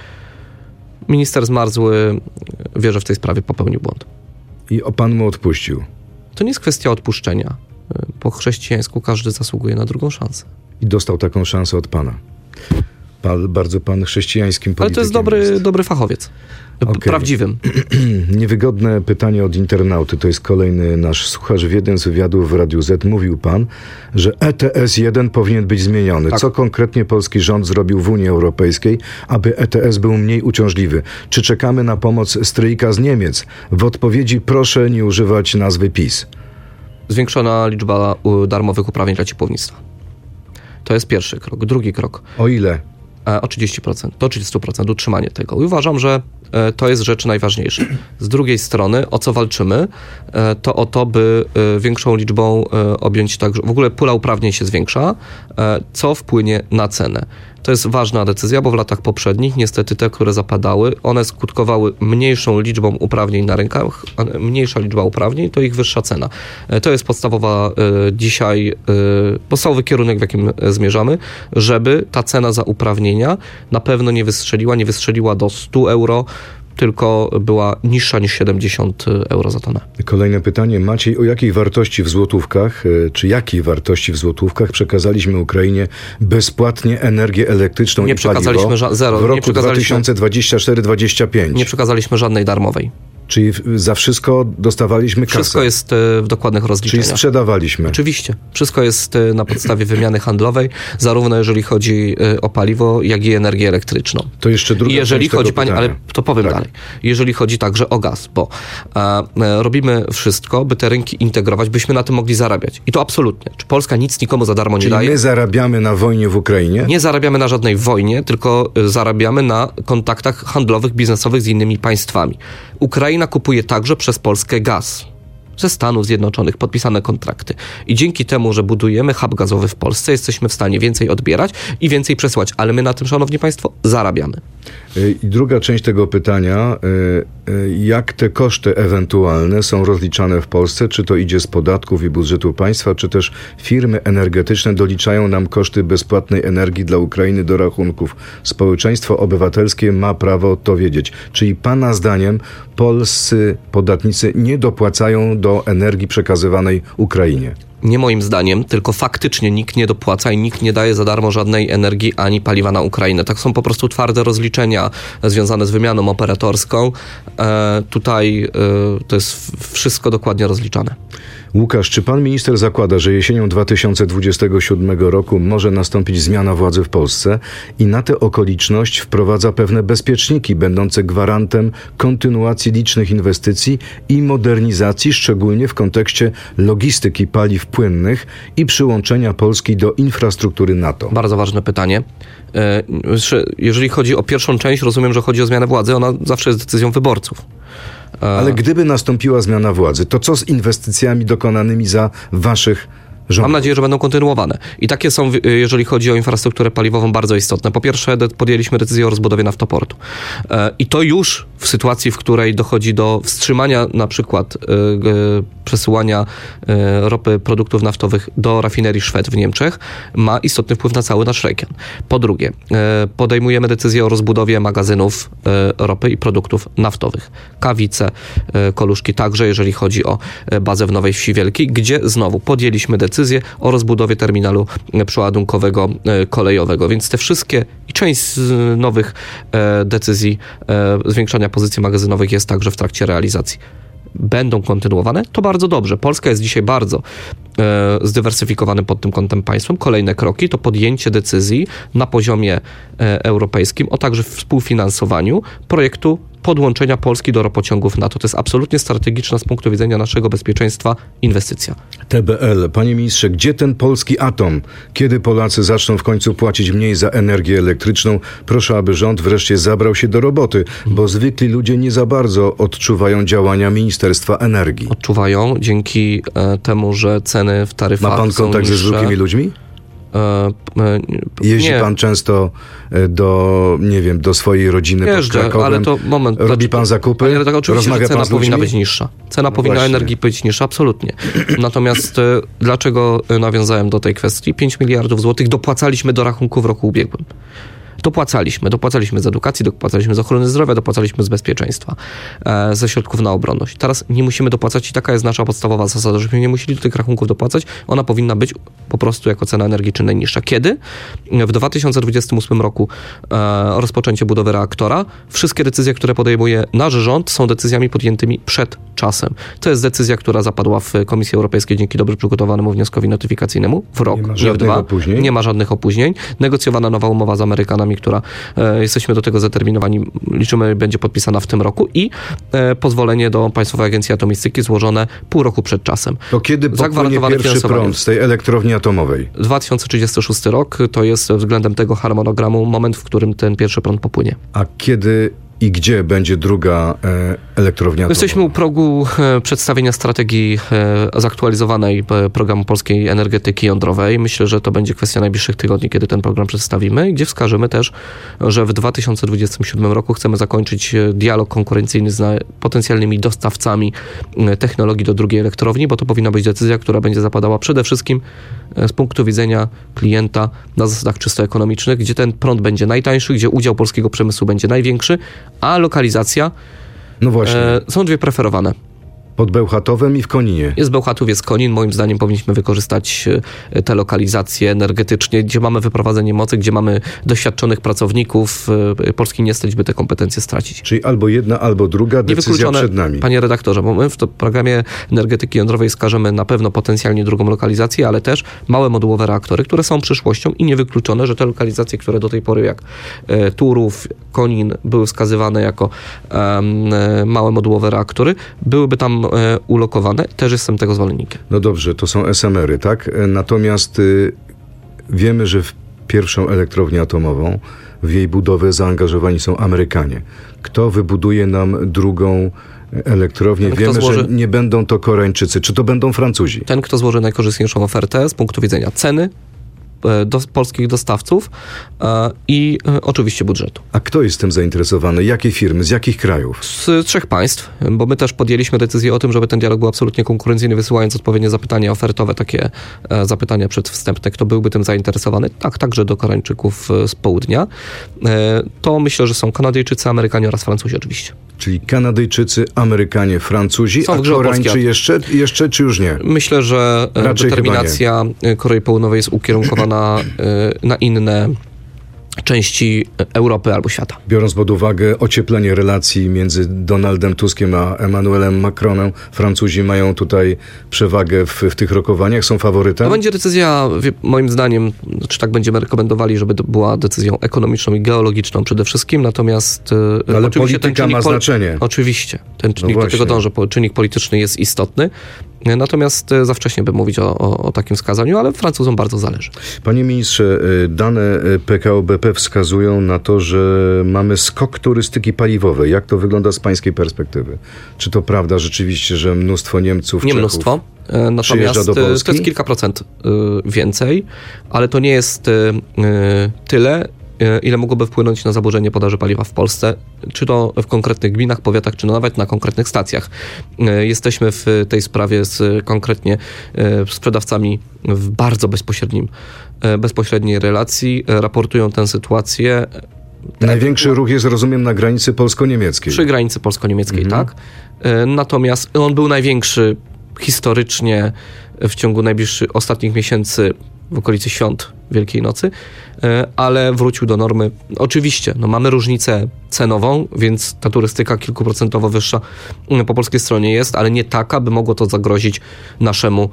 minister Zmarzły wie, że w tej sprawie popełnił błąd. I o pan mu odpuścił. To nie jest kwestia odpuszczenia. Po chrześcijańsku każdy zasługuje na drugą szansę. I dostał taką szansę od pana. Pan, bardzo pan chrześcijańskim politykiem Ale to jest dobry, jest. dobry fachowiec. Okay. Prawdziwym. Niewygodne pytanie od internauty. To jest kolejny nasz słuchacz. W jednym z wywiadów w Radiu Z mówił pan, że E T S jeden powinien być zmieniony. Tak. Co konkretnie polski rząd zrobił w Unii Europejskiej, aby E T S był mniej uciążliwy? Czy czekamy na pomoc stryjka z Niemiec? W odpowiedzi proszę nie używać nazwy PiS. Zwiększona liczba u, darmowych uprawnień dla ciepłownictwa. To jest pierwszy krok. Drugi krok. O ile? E, o trzydzieści procent. Do trzydzieści procent utrzymanie tego. I uważam, że e, to jest rzecz najważniejsza. Z drugiej strony, o co walczymy, e, to o to, by e, większą liczbą e, objąć także, w ogóle pula uprawnień się zwiększa, e, co wpłynie na cenę. To jest ważna decyzja, bo w latach poprzednich niestety te, które zapadały, one skutkowały mniejszą liczbą uprawnień na rynkach, a mniejsza liczba uprawnień to ich wyższa cena. E, to jest podstawowa e, dzisiaj, e, podstawowy kierunek, w jakim zmierzamy, żeby ta cena za uprawnienia na pewno nie wystrzeliła, nie wystrzeliła do stu euro, tylko była niższa niż siedemdziesiąt euro za tonę. Kolejne pytanie. Maciej, o jakiej wartości w złotówkach, czy jakiej wartości w złotówkach przekazaliśmy Ukrainie bezpłatnie energię elektryczną Nie i paliwo przekazaliśmy ża- zero. w Nie roku przekazaliśmy- dwa tysiące dwudziestym czwartym dwudziestym piątym? Nie przekazaliśmy żadnej darmowej. Czyli za wszystko dostawaliśmy kasę? Wszystko jest e, w dokładnych Czyli rozliczeniach. sprzedawaliśmy? Oczywiście. Wszystko jest e, na podstawie wymiany handlowej, zarówno jeżeli chodzi e, o paliwo, jak i energię elektryczną. To jeszcze druga I jeżeli część tego chodzi, pani, pytania. ale to powiem Tak. dalej. Jeżeli chodzi także o gaz, bo e, e, robimy wszystko, by te rynki integrować, byśmy na tym mogli zarabiać. I to absolutnie. Czy Polska nic nikomu za darmo nie Czyli daje? my zarabiamy na wojnie w Ukrainie? Nie zarabiamy na żadnej wojnie, tylko y, zarabiamy na kontaktach handlowych, biznesowych z innymi państwami. Ukraina kupuje także przez Polskę gaz. Ze Stanów Zjednoczonych podpisane kontrakty. I dzięki temu, że budujemy hub gazowy w Polsce, jesteśmy w stanie więcej odbierać i więcej przesyłać. Ale my na tym, szanowni państwo, zarabiamy. I druga część tego pytania, y, y, jak te koszty ewentualne są rozliczane w Polsce? Czy to idzie z podatków i budżetu państwa, czy też firmy energetyczne doliczają nam koszty bezpłatnej energii dla Ukrainy do rachunków? Społeczeństwo obywatelskie ma prawo to wiedzieć. Czyli pana zdaniem polscy podatnicy nie dopłacają do energii przekazywanej Ukrainie? Nie moim zdaniem, tylko faktycznie nikt nie dopłaca i nikt nie daje za darmo żadnej energii ani paliwa na Ukrainę. Tak są po prostu twarde rozliczenia związane z wymianą operatorską. E, tutaj e, to jest wszystko dokładnie rozliczane. Łukasz, czy pan minister zakłada, że jesienią dwa tysiące dwudziestego siódmego roku może nastąpić zmiana władzy w Polsce i na tę okoliczność wprowadza pewne bezpieczniki będące gwarantem kontynuacji licznych inwestycji i modernizacji, szczególnie w kontekście logistyki paliw płynnych i przyłączenia Polski do infrastruktury NATO? Bardzo ważne pytanie. Jeżeli chodzi o pierwszą część, rozumiem, że chodzi o zmianę władzy. Ona zawsze jest decyzją wyborców. Ale gdyby nastąpiła zmiana władzy, to co z inwestycjami dokonanymi za waszych rządów? Mam nadzieję, że będą kontynuowane. I takie są, jeżeli chodzi o infrastrukturę paliwową, bardzo istotne. Po pierwsze, podjęliśmy decyzję o rozbudowie naftoportu. I to już w sytuacji, w której dochodzi do wstrzymania na przykład przesyłania ropy, produktów naftowych do rafinerii Szwed w Niemczech, ma istotny wpływ na cały nasz region. Po drugie, podejmujemy decyzję o rozbudowie magazynów ropy i produktów naftowych. Kawice, Koluszki także, jeżeli chodzi o bazę w Nowej Wsi Wielkiej, gdzie znowu podjęliśmy decyzję o rozbudowie terminalu przeładunkowego kolejowego. Więc te wszystkie i część z nowych decyzji zwiększania pozycji magazynowych jest także w trakcie realizacji. Będą kontynuowane, to bardzo dobrze. Polska jest dzisiaj bardzo e, zdywersyfikowanym pod tym kątem państwem. Kolejne kroki to podjęcie decyzji na poziomie e, europejskim o także współfinansowaniu projektu podłączenia Polski do ropociągów NATO. To jest absolutnie strategiczna z punktu widzenia naszego bezpieczeństwa inwestycja. T B L. Panie ministrze, gdzie ten polski atom? Kiedy Polacy zaczną w końcu płacić mniej za energię elektryczną? Proszę, aby rząd wreszcie zabrał się do roboty, bo zwykli ludzie nie za bardzo odczuwają działania Ministerstwa Energii. Odczuwają dzięki e, temu, że ceny w taryfach są niższe. Ma pan kontakt ze zwykłymi ludźmi? Jeździ nie. pan często do, nie wiem, do swojej rodziny Jeżdżę, pod Krakowem? Ale to moment. Robi znaczy, pan zakupy? Ale tak oczywiście, Rozmawia cena pan z powinna ludźmi? być niższa. Cena no powinna właśnie. energii być niższa, absolutnie. Natomiast dlaczego nawiązałem do tej kwestii? pięć miliardów złotych dopłacaliśmy do rachunku w roku ubiegłym. Dopłacaliśmy. Dopłacaliśmy z edukacji, dopłacaliśmy z ochrony zdrowia, dopłacaliśmy z bezpieczeństwa, e, ze środków na obronność. Teraz nie musimy dopłacać i taka jest nasza podstawowa zasada, żebyśmy nie musieli do tych rachunków dopłacać. Ona powinna być po prostu jako cena energii czy najniższa. Kiedy? W dwa tysiące dwudziestym ósmym roku e, rozpoczęcie budowy reaktora. Wszystkie decyzje, które podejmuje nasz rząd, są decyzjami podjętymi przed czasem. To jest decyzja, która zapadła w Komisji Europejskiej dzięki dobrze przygotowanemu wnioskowi notyfikacyjnemu w rok, nie, nie w dwa. Opóźnień. Nie ma żadnych opóźnień. Negocjowana nowa umowa z Amerykanami, która e, jesteśmy do tego zdeterminowani, liczymy, będzie podpisana w tym roku i e, pozwolenie do Państwowej Agencji Atomistyki złożone pół roku przed czasem. To kiedy popłynie pierwszy prąd z tej elektrowni atomowej? dwa tysiące trzydziesty szósty rok to jest względem tego harmonogramu moment, w którym ten pierwszy prąd popłynie. A kiedy i gdzie będzie druga e, elektrownia atomowa? Jesteśmy u progu e, przedstawienia strategii e, zaktualizowanej e, programu polskiej energetyki jądrowej. Myślę, że to będzie kwestia najbliższych tygodni, kiedy ten program przedstawimy, gdzie wskażemy też, że w dwa tysiące dwudziestym siódmym roku chcemy zakończyć dialog konkurencyjny z potencjalnymi dostawcami e, technologii do drugiej elektrowni, bo to powinna być decyzja, która będzie zapadała przede wszystkim e, z punktu widzenia klienta na zasadach czysto ekonomicznych, gdzie ten prąd będzie najtańszy, gdzie udział polskiego przemysłu będzie największy, a lokalizacja no właśnie. E, są dwie preferowane. Pod Bełchatowem i w Koninie. Jest Bełchatów, jest Konin. Moim zdaniem powinniśmy wykorzystać te lokalizacje energetycznie, gdzie mamy wyprowadzenie mocy, gdzie mamy doświadczonych pracowników. Polski nie stać, by te kompetencje stracić. Czyli albo jedna, albo druga decyzja przed nami. Panie redaktorze, bo my w to programie energetyki jądrowej wskażemy na pewno potencjalnie drugą lokalizację, ale też małe modułowe reaktory, które są przyszłością i niewykluczone, że te lokalizacje, które do tej pory jak e, Turów, Konin były wskazywane jako e, małe modułowe reaktory, byłyby tam ulokowane. Też jestem tego zwolennikiem. No dobrze, to są es em ery, tak? Natomiast y, wiemy, że w pierwszą elektrownię atomową, w jej budowę zaangażowani są Amerykanie. Kto wybuduje nam drugą elektrownię? Ten, Wiemy, złoży... że nie będą to Koreańczycy. Czy to będą Francuzi? Ten, kto złoży najkorzystniejszą ofertę z punktu widzenia ceny, do polskich dostawców e, i e, oczywiście budżetu. A kto jest tym zainteresowany? Jakie firmy? Z jakich krajów? Z trzech państw, bo my też podjęliśmy decyzję o tym, żeby ten dialog był absolutnie konkurencyjny, wysyłając odpowiednie zapytania ofertowe, takie e, zapytania przedwstępne. Kto byłby tym zainteresowany? Tak, także do Koreańczyków z południa. E, to myślę, że są Kanadyjczycy, Amerykanie oraz Francuzi oczywiście. Czyli Kanadyjczycy, Amerykanie, Francuzi, Są a Koreańczycy jeszcze, jeszcze czy już nie? Myślę, że Raczej determinacja Korei Południowej jest ukierunkowana na inne części Europy albo świata. Biorąc pod uwagę ocieplenie relacji między Donaldem Tuskiem a Emmanuelem Macronem, Francuzi mają tutaj przewagę w, w tych rokowaniach, są faworytem? To będzie decyzja, moim zdaniem, czy tak będziemy rekomendowali, żeby to była decyzją ekonomiczną i geologiczną przede wszystkim, natomiast ale oczywiście polityka ten czynnik ma znaczenie. Oczywiście, ten czynnik no do tego dąży, czynnik polityczny jest istotny, natomiast za wcześnie by mówić o, o, o takim wskazaniu, ale Francuzom bardzo zależy. Panie ministrze, dane P K O B P wskazują na to, że mamy skok turystyki paliwowej. Jak to wygląda z pańskiej perspektywy? Czy to prawda rzeczywiście, że mnóstwo Niemców, Nie Czechów mnóstwo, natomiast do Polski? to jest kilka procent więcej, ale to nie jest tyle, ile mogłoby wpłynąć na zaburzenie podaży paliwa w Polsce, czy to w konkretnych gminach, powiatach, czy nawet na konkretnych stacjach. Jesteśmy w tej sprawie z konkretnie sprzedawcami w bardzo bezpośrednim, bezpośredniej relacji, raportują tę sytuację. Największy ruch jest, rozumiem, na granicy polsko-niemieckiej. Przy granicy polsko-niemieckiej, mhm. tak. Natomiast on był największy historycznie w ciągu najbliższych ostatnich miesięcy w okolicy świąt Wielkiej Nocy, ale wrócił do normy. Oczywiście, no mamy różnicę cenową, więc ta turystyka kilkuprocentowo wyższa po polskiej stronie jest, ale nie taka, by mogło to zagrozić naszemu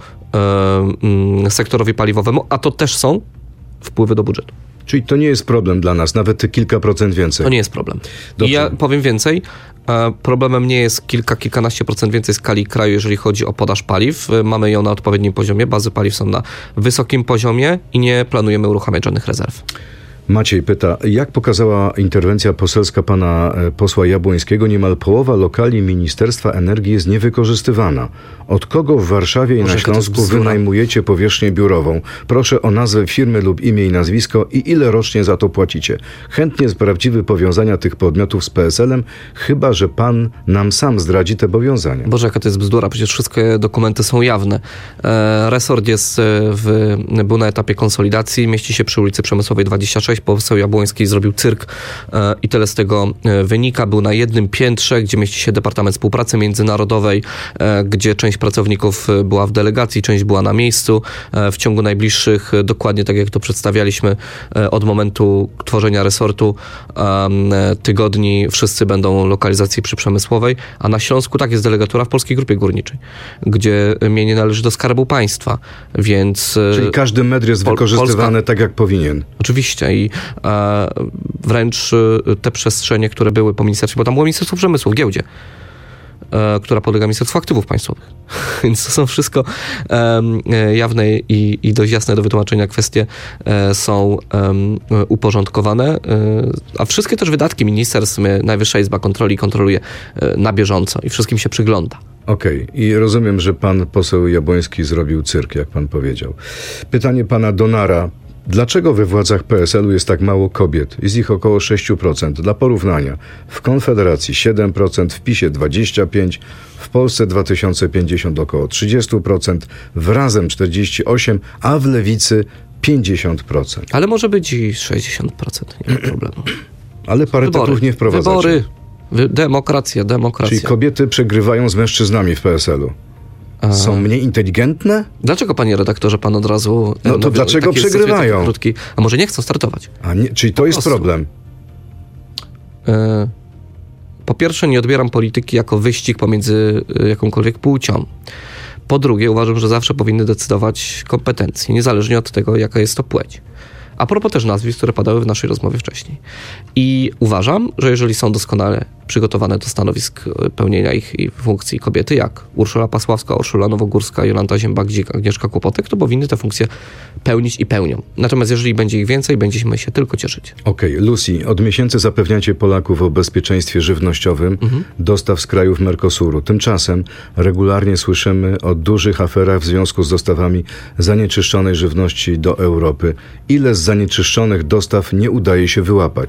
e, sektorowi paliwowemu, a to też są wpływy do budżetu. Czyli to nie jest problem dla nas, nawet te kilka procent więcej. To nie jest problem. Dobrze. I ja powiem więcej, problemem nie jest kilka, kilkanaście procent więcej skali kraju, jeżeli chodzi o podaż paliw. Mamy ją na odpowiednim poziomie, bazy paliw są na wysokim poziomie i nie planujemy uruchamiać żadnych rezerw. Maciej pyta, jak pokazała interwencja poselska pana posła Jabłońskiego, niemal połowa lokali Ministerstwa Energii jest niewykorzystywana. Od kogo w Warszawie i Może na Śląsku wynajmujecie powierzchnię biurową? Proszę o nazwę firmy lub imię i nazwisko i ile rocznie za to płacicie. Chętnie sprawdziły powiązania tych podmiotów z P S L em, chyba że pan nam sam zdradzi te powiązania. Boże, jaka to jest bzdura, przecież wszystkie dokumenty są jawne. E, resort jest w, był na etapie konsolidacji, mieści się przy ulicy Przemysłowej dwadzieścia sześć, poseł Jabłoński zrobił cyrk e, i tyle z tego e, wynika. Był na jednym piętrze, gdzie mieści się Departament Współpracy Międzynarodowej, e, gdzie część pracowników była w delegacji, część była na miejscu. E, w ciągu najbliższych, e, dokładnie tak jak to przedstawialiśmy, e, od momentu tworzenia resortu e, tygodni wszyscy będą lokalizacji przy Przemysłowej, a na Śląsku tak jest delegatura w Polskiej Grupie Górniczej, gdzie mienie należy do Skarbu Państwa, więc... Czyli każdy metr jest Pol- wykorzystywany Polska... tak, jak powinien. Oczywiście i e, wręcz te przestrzenie, które były po ministerstwie, bo tam było Ministerstwo Przemysłu w giełdzie, e, która podlega Ministerstwu Aktywów Państwowych. Więc to są wszystko e, jawne i, i dość jasne do wytłumaczenia kwestie e, są e, uporządkowane, e, a wszystkie też wydatki ministerstw, Najwyższa Izba Kontroli kontroluje e, na bieżąco i wszystkim się przygląda. Okej. Okay. I rozumiem, że pan poseł Jabłoński zrobił cyrk, jak pan powiedział. Pytanie pana Donara. Dlaczego we władzach P S L u jest tak mało kobiet? Jest ich około sześć procent. Dla porównania, w Konfederacji siedem procent, w PiSie dwadzieścia pięć procent, w Polsce dwa tysiące pięćdziesiąt około trzydzieści procent, w Razem czterdzieści osiem procent, a w Lewicy pięćdziesiąt procent. Ale może być i sześćdziesiąt procent, nie ma problemu. Ale parytetów Wybory. nie wprowadzacie. Wybory. Demokracja, demokracja. Czyli kobiety przegrywają z mężczyznami w P S L u. Są mniej inteligentne? Dlaczego, panie redaktorze, pan od razu... No to no, dlaczego przegrywają? Krótki, a może nie chcą startować? A nie, czyli to jest problem? E, po pierwsze, nie odbieram polityki jako wyścig pomiędzy jakąkolwiek płcią. Po drugie, uważam, że zawsze powinny decydować kompetencje, niezależnie od tego, jaka jest to płeć. A propos też nazwisk, które padały w naszej rozmowie wcześniej. I uważam, że jeżeli są doskonale przygotowane do stanowisk pełnienia ich i funkcji kobiety, jak Urszula Pasławska, Urszula Nowogórska, Jolanta Ziębak-Dzik, Agnieszka Kłopotek, to powinny te funkcje pełnić i pełnią. Natomiast jeżeli będzie ich więcej, będziemy się tylko cieszyć. Okej, okay. Lucy, od miesięcy zapewniacie Polaków o bezpieczeństwie żywnościowym mhm. dostaw z krajów Mercosuru. Tymczasem regularnie słyszymy o dużych aferach w związku z dostawami zanieczyszczonej żywności do Europy. Ile z zanieczyszczonych dostaw nie udaje się wyłapać?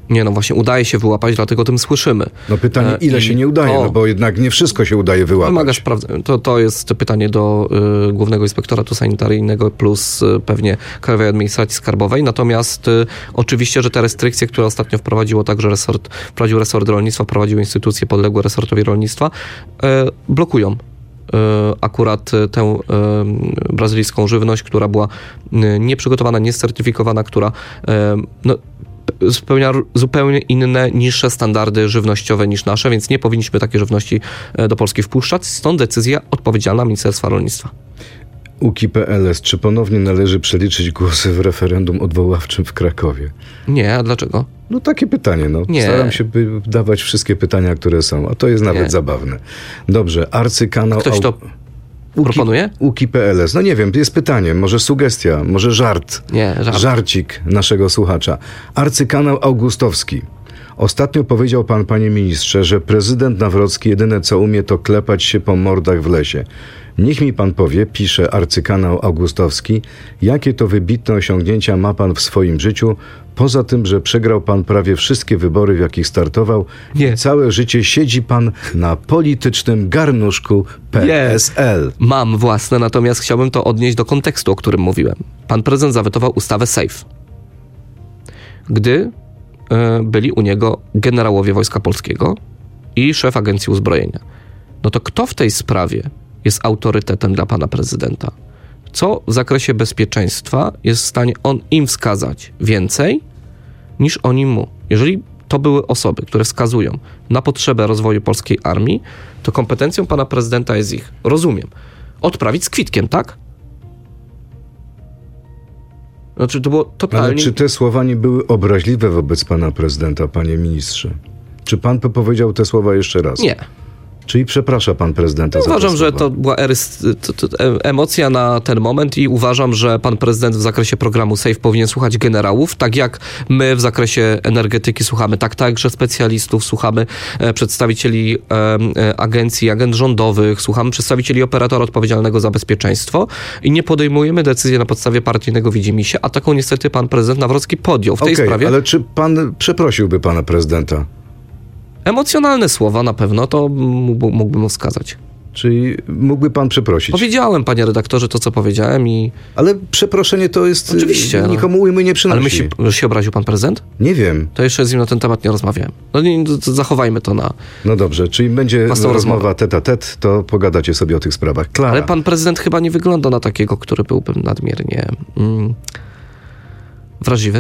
Nie, no właśnie udaje się wyłapać, dlatego o tym słyszymy. No pytanie, ile I się nie udaje, to, no bo jednak nie wszystko się udaje wyłapać. Wymaga sprawdzenia. To, to jest pytanie do y, Głównego Inspektoratu Sanitaryjnego plus y, pewnie Krajowej Administracji Skarbowej. Natomiast y, oczywiście, że te restrykcje, które ostatnio wprowadziło także resort, wprowadził resort rolnictwa, wprowadził instytucje podległe resortowi rolnictwa, y, blokują y, akurat y, tę y, brazylijską żywność, która była y, nieprzygotowana, niecertyfikowana, która y, no, spełnia zupełnie inne, niższe standardy żywnościowe niż nasze, więc nie powinniśmy takiej żywności do Polski wpuszczać. Stąd decyzja odpowiedzialna Ministerstwa Rolnictwa. U K I P L S, czy ponownie należy przeliczyć głosy w referendum odwoławczym w Krakowie? Nie, a dlaczego? No takie pytanie, no. Nie. Staram się by dawać wszystkie pytania, które są, a to jest nawet nie. zabawne. Dobrze, arcykanał... Ktoś to proponuje? U K I P L S. No nie wiem, jest pytanie, może sugestia, może żart. Nie, żart. Żarcik naszego słuchacza. Arcykanał Augustowski. Ostatnio powiedział pan, panie ministrze, że prezydent Nawrocki jedyne co umie to klepać się po mordach w lesie. Niech mi pan powie, pisze arcykanał Augustowski, jakie to wybitne osiągnięcia ma pan w swoim życiu, poza tym, że przegrał pan prawie wszystkie wybory, w jakich startował. Nie. Całe życie siedzi pan na politycznym garnuszku P S L. Nie. Mam własne, natomiast chciałbym to odnieść do kontekstu, o którym mówiłem. Pan prezydent zawetował ustawę SAFE. Gdy y, byli u niego generałowie Wojska Polskiego i szef Agencji Uzbrojenia. No to kto w tej sprawie jest autorytetem dla pana prezydenta? Co w zakresie bezpieczeństwa jest w stanie on im wskazać więcej niż oni mu? Jeżeli to były osoby, które wskazują na potrzebę rozwoju polskiej armii, to kompetencją pana prezydenta jest ich, rozumiem, odprawić z kwitkiem, tak? Znaczy to było totalnie... Ale czy te słowa nie były obraźliwe wobec pana prezydenta, panie ministrze? Czy pan powiedział te słowa jeszcze raz? Nie. Czyli przeprasza pan prezydenta ja za uważam, te że słowa. to była erys, to, to, emocja na ten moment i uważam, że pan prezydent w zakresie programu SAFE powinien słuchać generałów, tak jak my w zakresie energetyki słuchamy, tak także specjalistów, słuchamy e, przedstawicieli e, e, agencji, agent rządowych, słuchamy przedstawicieli operatora odpowiedzialnego za bezpieczeństwo i nie podejmujemy decyzji na podstawie partyjnego widzimisię, a taką niestety pan prezydent Nawrocki podjął w tej okay, sprawie. Ale czy pan przeprosiłby pana prezydenta? Emocjonalne słowa na pewno, to mógłbym mu wskazać. Czyli mógłby pan przeprosić? Powiedziałem, panie redaktorze, to co powiedziałem i... Ale przeproszenie to jest... Oczywiście. Nikomu ujmy nie przynosi. Ale myśli, że się obraził pan prezydent? Nie wiem. To jeszcze z nim na ten temat nie rozmawiałem. No nie, zachowajmy to na... No dobrze, czyli będzie rozmowa tete a tete, to pogadacie sobie o tych sprawach. Klara. Ale pan prezydent chyba nie wygląda na takiego, który byłby nadmiernie mm, wrażliwy.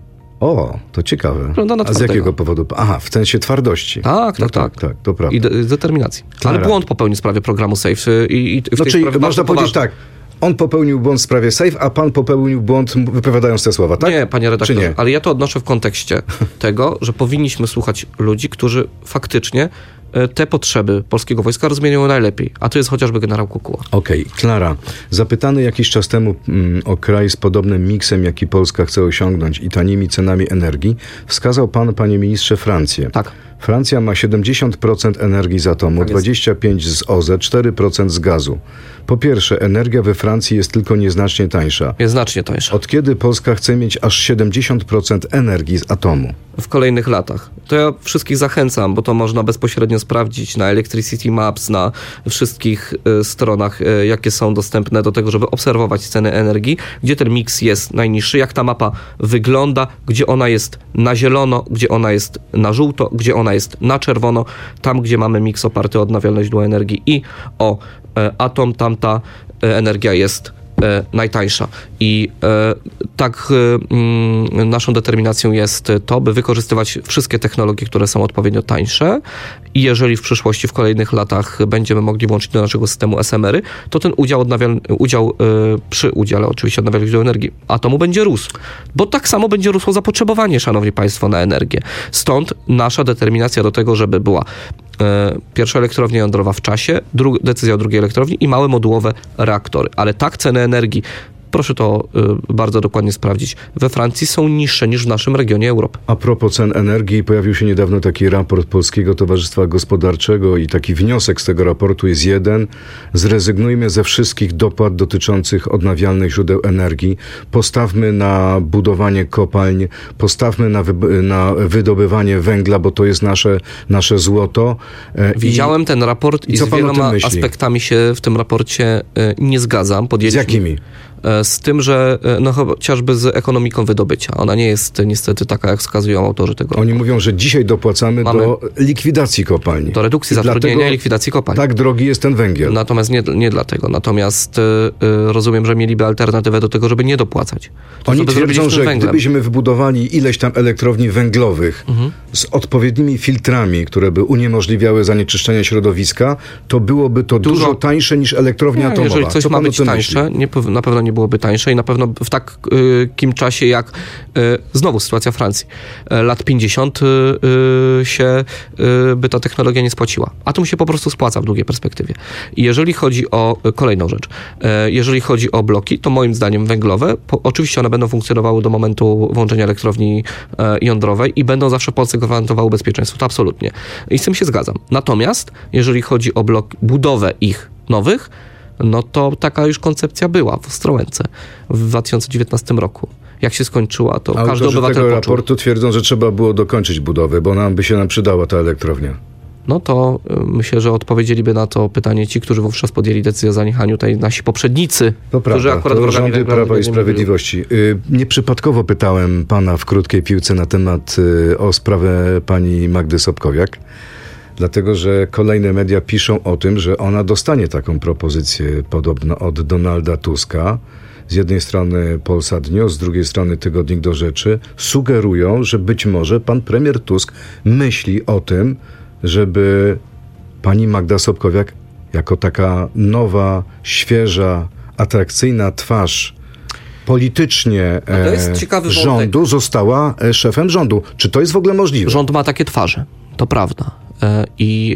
O, to ciekawe. A z jakiego powodu? Aha, w sensie twardości. Tak, tak, no tak. tak, tak. To prawda. I de- determinacji. Klara. Ale błąd popełnił w sprawie programu SAFE i, i w no, tej czyli sprawie można powiedzieć poważny. tak, on popełnił błąd w sprawie SAFE, a pan popełnił błąd wypowiadając te słowa, tak? Nie, panie redaktor, nie? ale ja to odnoszę w kontekście tego, że powinniśmy słuchać ludzi, którzy faktycznie te potrzeby polskiego wojska rozumieją najlepiej, a to jest chociażby generał Kukuła. Okej, okay. Klara, zapytany jakiś czas temu mm, o kraj z podobnym miksem, jaki Polska chce osiągnąć i tanimi cenami energii, wskazał pan, panie ministrze, Francję. Tak. Francja ma siedemdziesiąt procent energii z atomu, tak dwadzieścia pięć procent z O Z E, cztery procent z gazu. Po pierwsze, energia we Francji jest tylko nieznacznie tańsza. Jest znacznie tańsza. Od kiedy Polska chce mieć aż siedemdziesiąt procent energii z atomu? W kolejnych latach. To ja wszystkich zachęcam, bo to można bezpośrednio sprawdzić na Electricity Maps, na wszystkich y, stronach, y, jakie są dostępne do tego, żeby obserwować ceny energii, gdzie ten miks jest najniższy, jak ta mapa wygląda, gdzie ona jest na zielono, gdzie ona jest na żółto, gdzie ona jest na czerwono. Tam, gdzie mamy miks oparty o odnawialne źródła energii i o e, atom, tam ta e, energia jest e, najtańsza. I e, tak e, m, naszą determinacją jest to, by wykorzystywać wszystkie technologie, które są odpowiednio tańsze i jeżeli w przyszłości, w kolejnych latach będziemy mogli włączyć do naszego systemu S M R-y, to ten udział, odnawial, udział e, przy udziale oczywiście odnawialnych źródeł energii atomu będzie rósł. Bo tak samo będzie rosło zapotrzebowanie, szanowni państwo, na energię. Stąd nasza determinacja do tego, żeby była pierwsza elektrownia jądrowa w czasie, dru- decyzja o drugiej elektrowni i małe modułowe reaktory. Ale tak ceny energii Proszę to y, bardzo dokładnie sprawdzić. We Francji są niższe niż w naszym regionie Europy. A propos cen energii, pojawił się niedawno taki raport Polskiego Towarzystwa Gospodarczego i taki wniosek z tego raportu jest jeden. Zrezygnujmy ze wszystkich dopłat dotyczących odnawialnych źródeł energii. Postawmy na budowanie kopalń, postawmy na, wy, na wydobywanie węgla, bo to jest nasze, nasze złoto. Widziałem I, ten raport i, i z wieloma aspektami się w tym raporcie nie zgadzam. Podjęliśmy, z jakimi? Z tym, że no chociażby z ekonomiką wydobycia. Ona nie jest niestety taka, jak wskazują autorzy tego Oni raportu. mówią, że dzisiaj dopłacamy Mamy do likwidacji kopalni. Do redukcji zatrudnienia i likwidacji kopalni. Tak drogi jest ten węgiel. Natomiast nie, nie dlatego. Natomiast y, y, rozumiem, że mieliby alternatywę do tego, żeby nie dopłacać. To, Oni twierdzą, że węglem. gdybyśmy wybudowali ileś tam elektrowni węglowych mhm. z odpowiednimi filtrami, które by uniemożliwiały zanieczyszczenie środowiska, to byłoby to dużo, dużo tańsze niż elektrownia nie, atomowa. Jeżeli coś Co ma być tańsze, nie, na pewno nie byłoby tańsze i na pewno w takim czasie jak znowu sytuacja Francji. Lat pięćdziesiąt się by ta technologia nie spłaciła. Atom się po prostu spłaca w długiej perspektywie. I jeżeli chodzi o kolejną rzecz, jeżeli chodzi o bloki, to moim zdaniem węglowe, po, oczywiście one będą funkcjonowały do momentu włączenia elektrowni jądrowej i będą zawsze Polsce gwarantowały bezpieczeństwo. To absolutnie. I z tym się zgadzam. Natomiast jeżeli chodzi o blok, budowę ich nowych, no to taka już koncepcja była w Ostrołęce w dwa tysiące dziewiętnastym roku. Jak się skończyła, to Autorzy każdy obywatel tego poczuł. raportu twierdzą, że trzeba było dokończyć budowę, bo nam by się nam przydała ta elektrownia. No to myślę, że odpowiedzieliby na to pytanie ci, którzy wówczas podjęli decyzję o zaniechaniu, tej nasi poprzednicy, to którzy prawda, akurat to rządy Prawa i Sprawiedliwości. Nieprzypadkowo pytałem pana w krótkiej piłce na temat o sprawę pani Magdy Sobkowiak. Dlatego, że kolejne media piszą o tym, że ona dostanie taką propozycję podobno od Donalda Tuska. Z jednej strony Polsat News, z drugiej strony Tygodnik do Rzeczy. Sugerują, że być może pan premier Tusk myśli o tym, żeby pani Magda Sobkowiak jako taka nowa, świeża, atrakcyjna twarz politycznie no to jest ciekawy rządu wątek. Została szefem rządu. Czy to jest w ogóle możliwe? Rząd ma takie twarze, to prawda. I,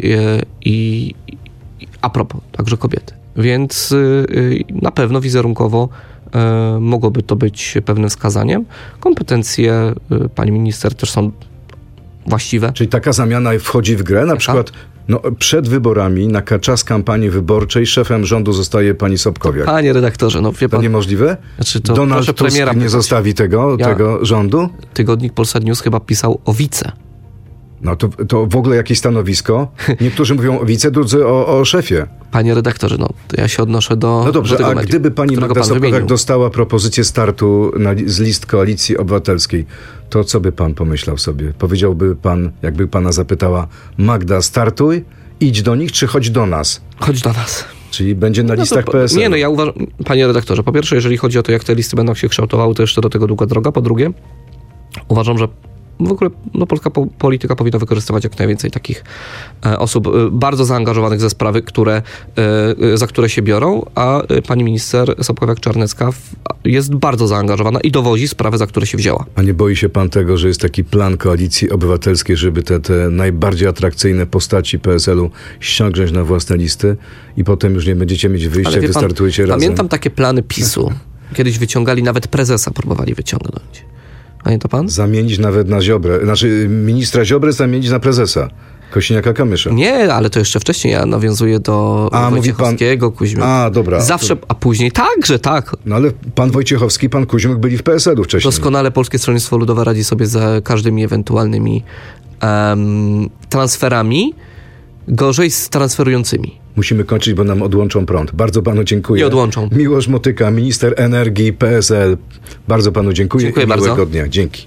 i, i a propos, także kobiety. Więc na pewno wizerunkowo mogłoby to być pewnym wskazaniem. Kompetencje pani minister też są właściwe. Czyli taka zamiana wchodzi w grę? Na Jaka? przykład no, przed wyborami, na czas kampanii wyborczej szefem rządu zostaje pani Sobkowiak. Panie redaktorze, no wie pan... To niemożliwe? Znaczy to Donald Tusk premiera nie zostawi tego, ja, tego rządu? Tygodnik Polsat News chyba pisał o wice. No to, to w ogóle jakieś stanowisko? Niektórzy mówią o wice, drudzy o, o szefie. Panie redaktorze, no to ja się odnoszę do No dobrze, do tego a medium, gdyby pani Magda Sobkowiak dostała propozycję startu na, z list Koalicji Obywatelskiej, to co by pan pomyślał sobie? Powiedziałby pan, jakby pana zapytała, Magda, startuj, idź do nich, czy chodź do nas? Chodź do nas. Czyli będzie na no listach to, P S L. Nie, no ja uważam, panie redaktorze, po pierwsze, jeżeli chodzi o to, jak te listy będą się kształtowały, to jeszcze do tego długa droga. Po drugie, uważam, że w ogóle no, polska po, polityka powinna wykorzystywać jak najwięcej takich e, osób e, bardzo zaangażowanych ze sprawy, które, e, za które się biorą, a e, pani minister Sobkowiak-Czarnecka w, jest bardzo zaangażowana i dowozi sprawy, za które się wzięła. A nie boi się pan tego, że jest taki plan Koalicji Obywatelskiej, żeby te, te najbardziej atrakcyjne postaci P S L-u ściągnąć na własne listy i potem już nie będziecie mieć wyjścia, wystartujecie razem? Pamiętam takie plany PiSu. Kiedyś wyciągali, nawet prezesa próbowali wyciągnąć. Pamięta pan? Zamienić nawet na Ziobrę, znaczy ministra Ziobrę zamienić na prezesa Kosiniaka-Kamysza. Nie, ale to jeszcze wcześniej ja nawiązuję do a, Wojciechowskiego, pan... Kuźmiuk. A, dobra. Zawsze, a później także, tak. No ale pan Wojciechowski, pan Kuźmiuk byli w P S L-u wcześniej. Doskonale Polskie Stronnictwo Ludowe radzi sobie za każdymi ewentualnymi um, transferami, gorzej z transferującymi. Musimy kończyć, bo nam odłączą prąd. Bardzo panu dziękuję. Nie odłączą. Miłosz Motyka, minister energii P S L. Bardzo panu dziękuję. Dziękuję i miłego bardzo. dnia. Dzięki.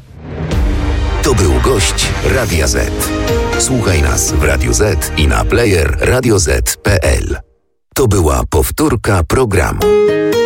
To był gość Radia Z. Słuchaj nas w Radiu Z i na player radio zet kropka pe el. To była powtórka programu.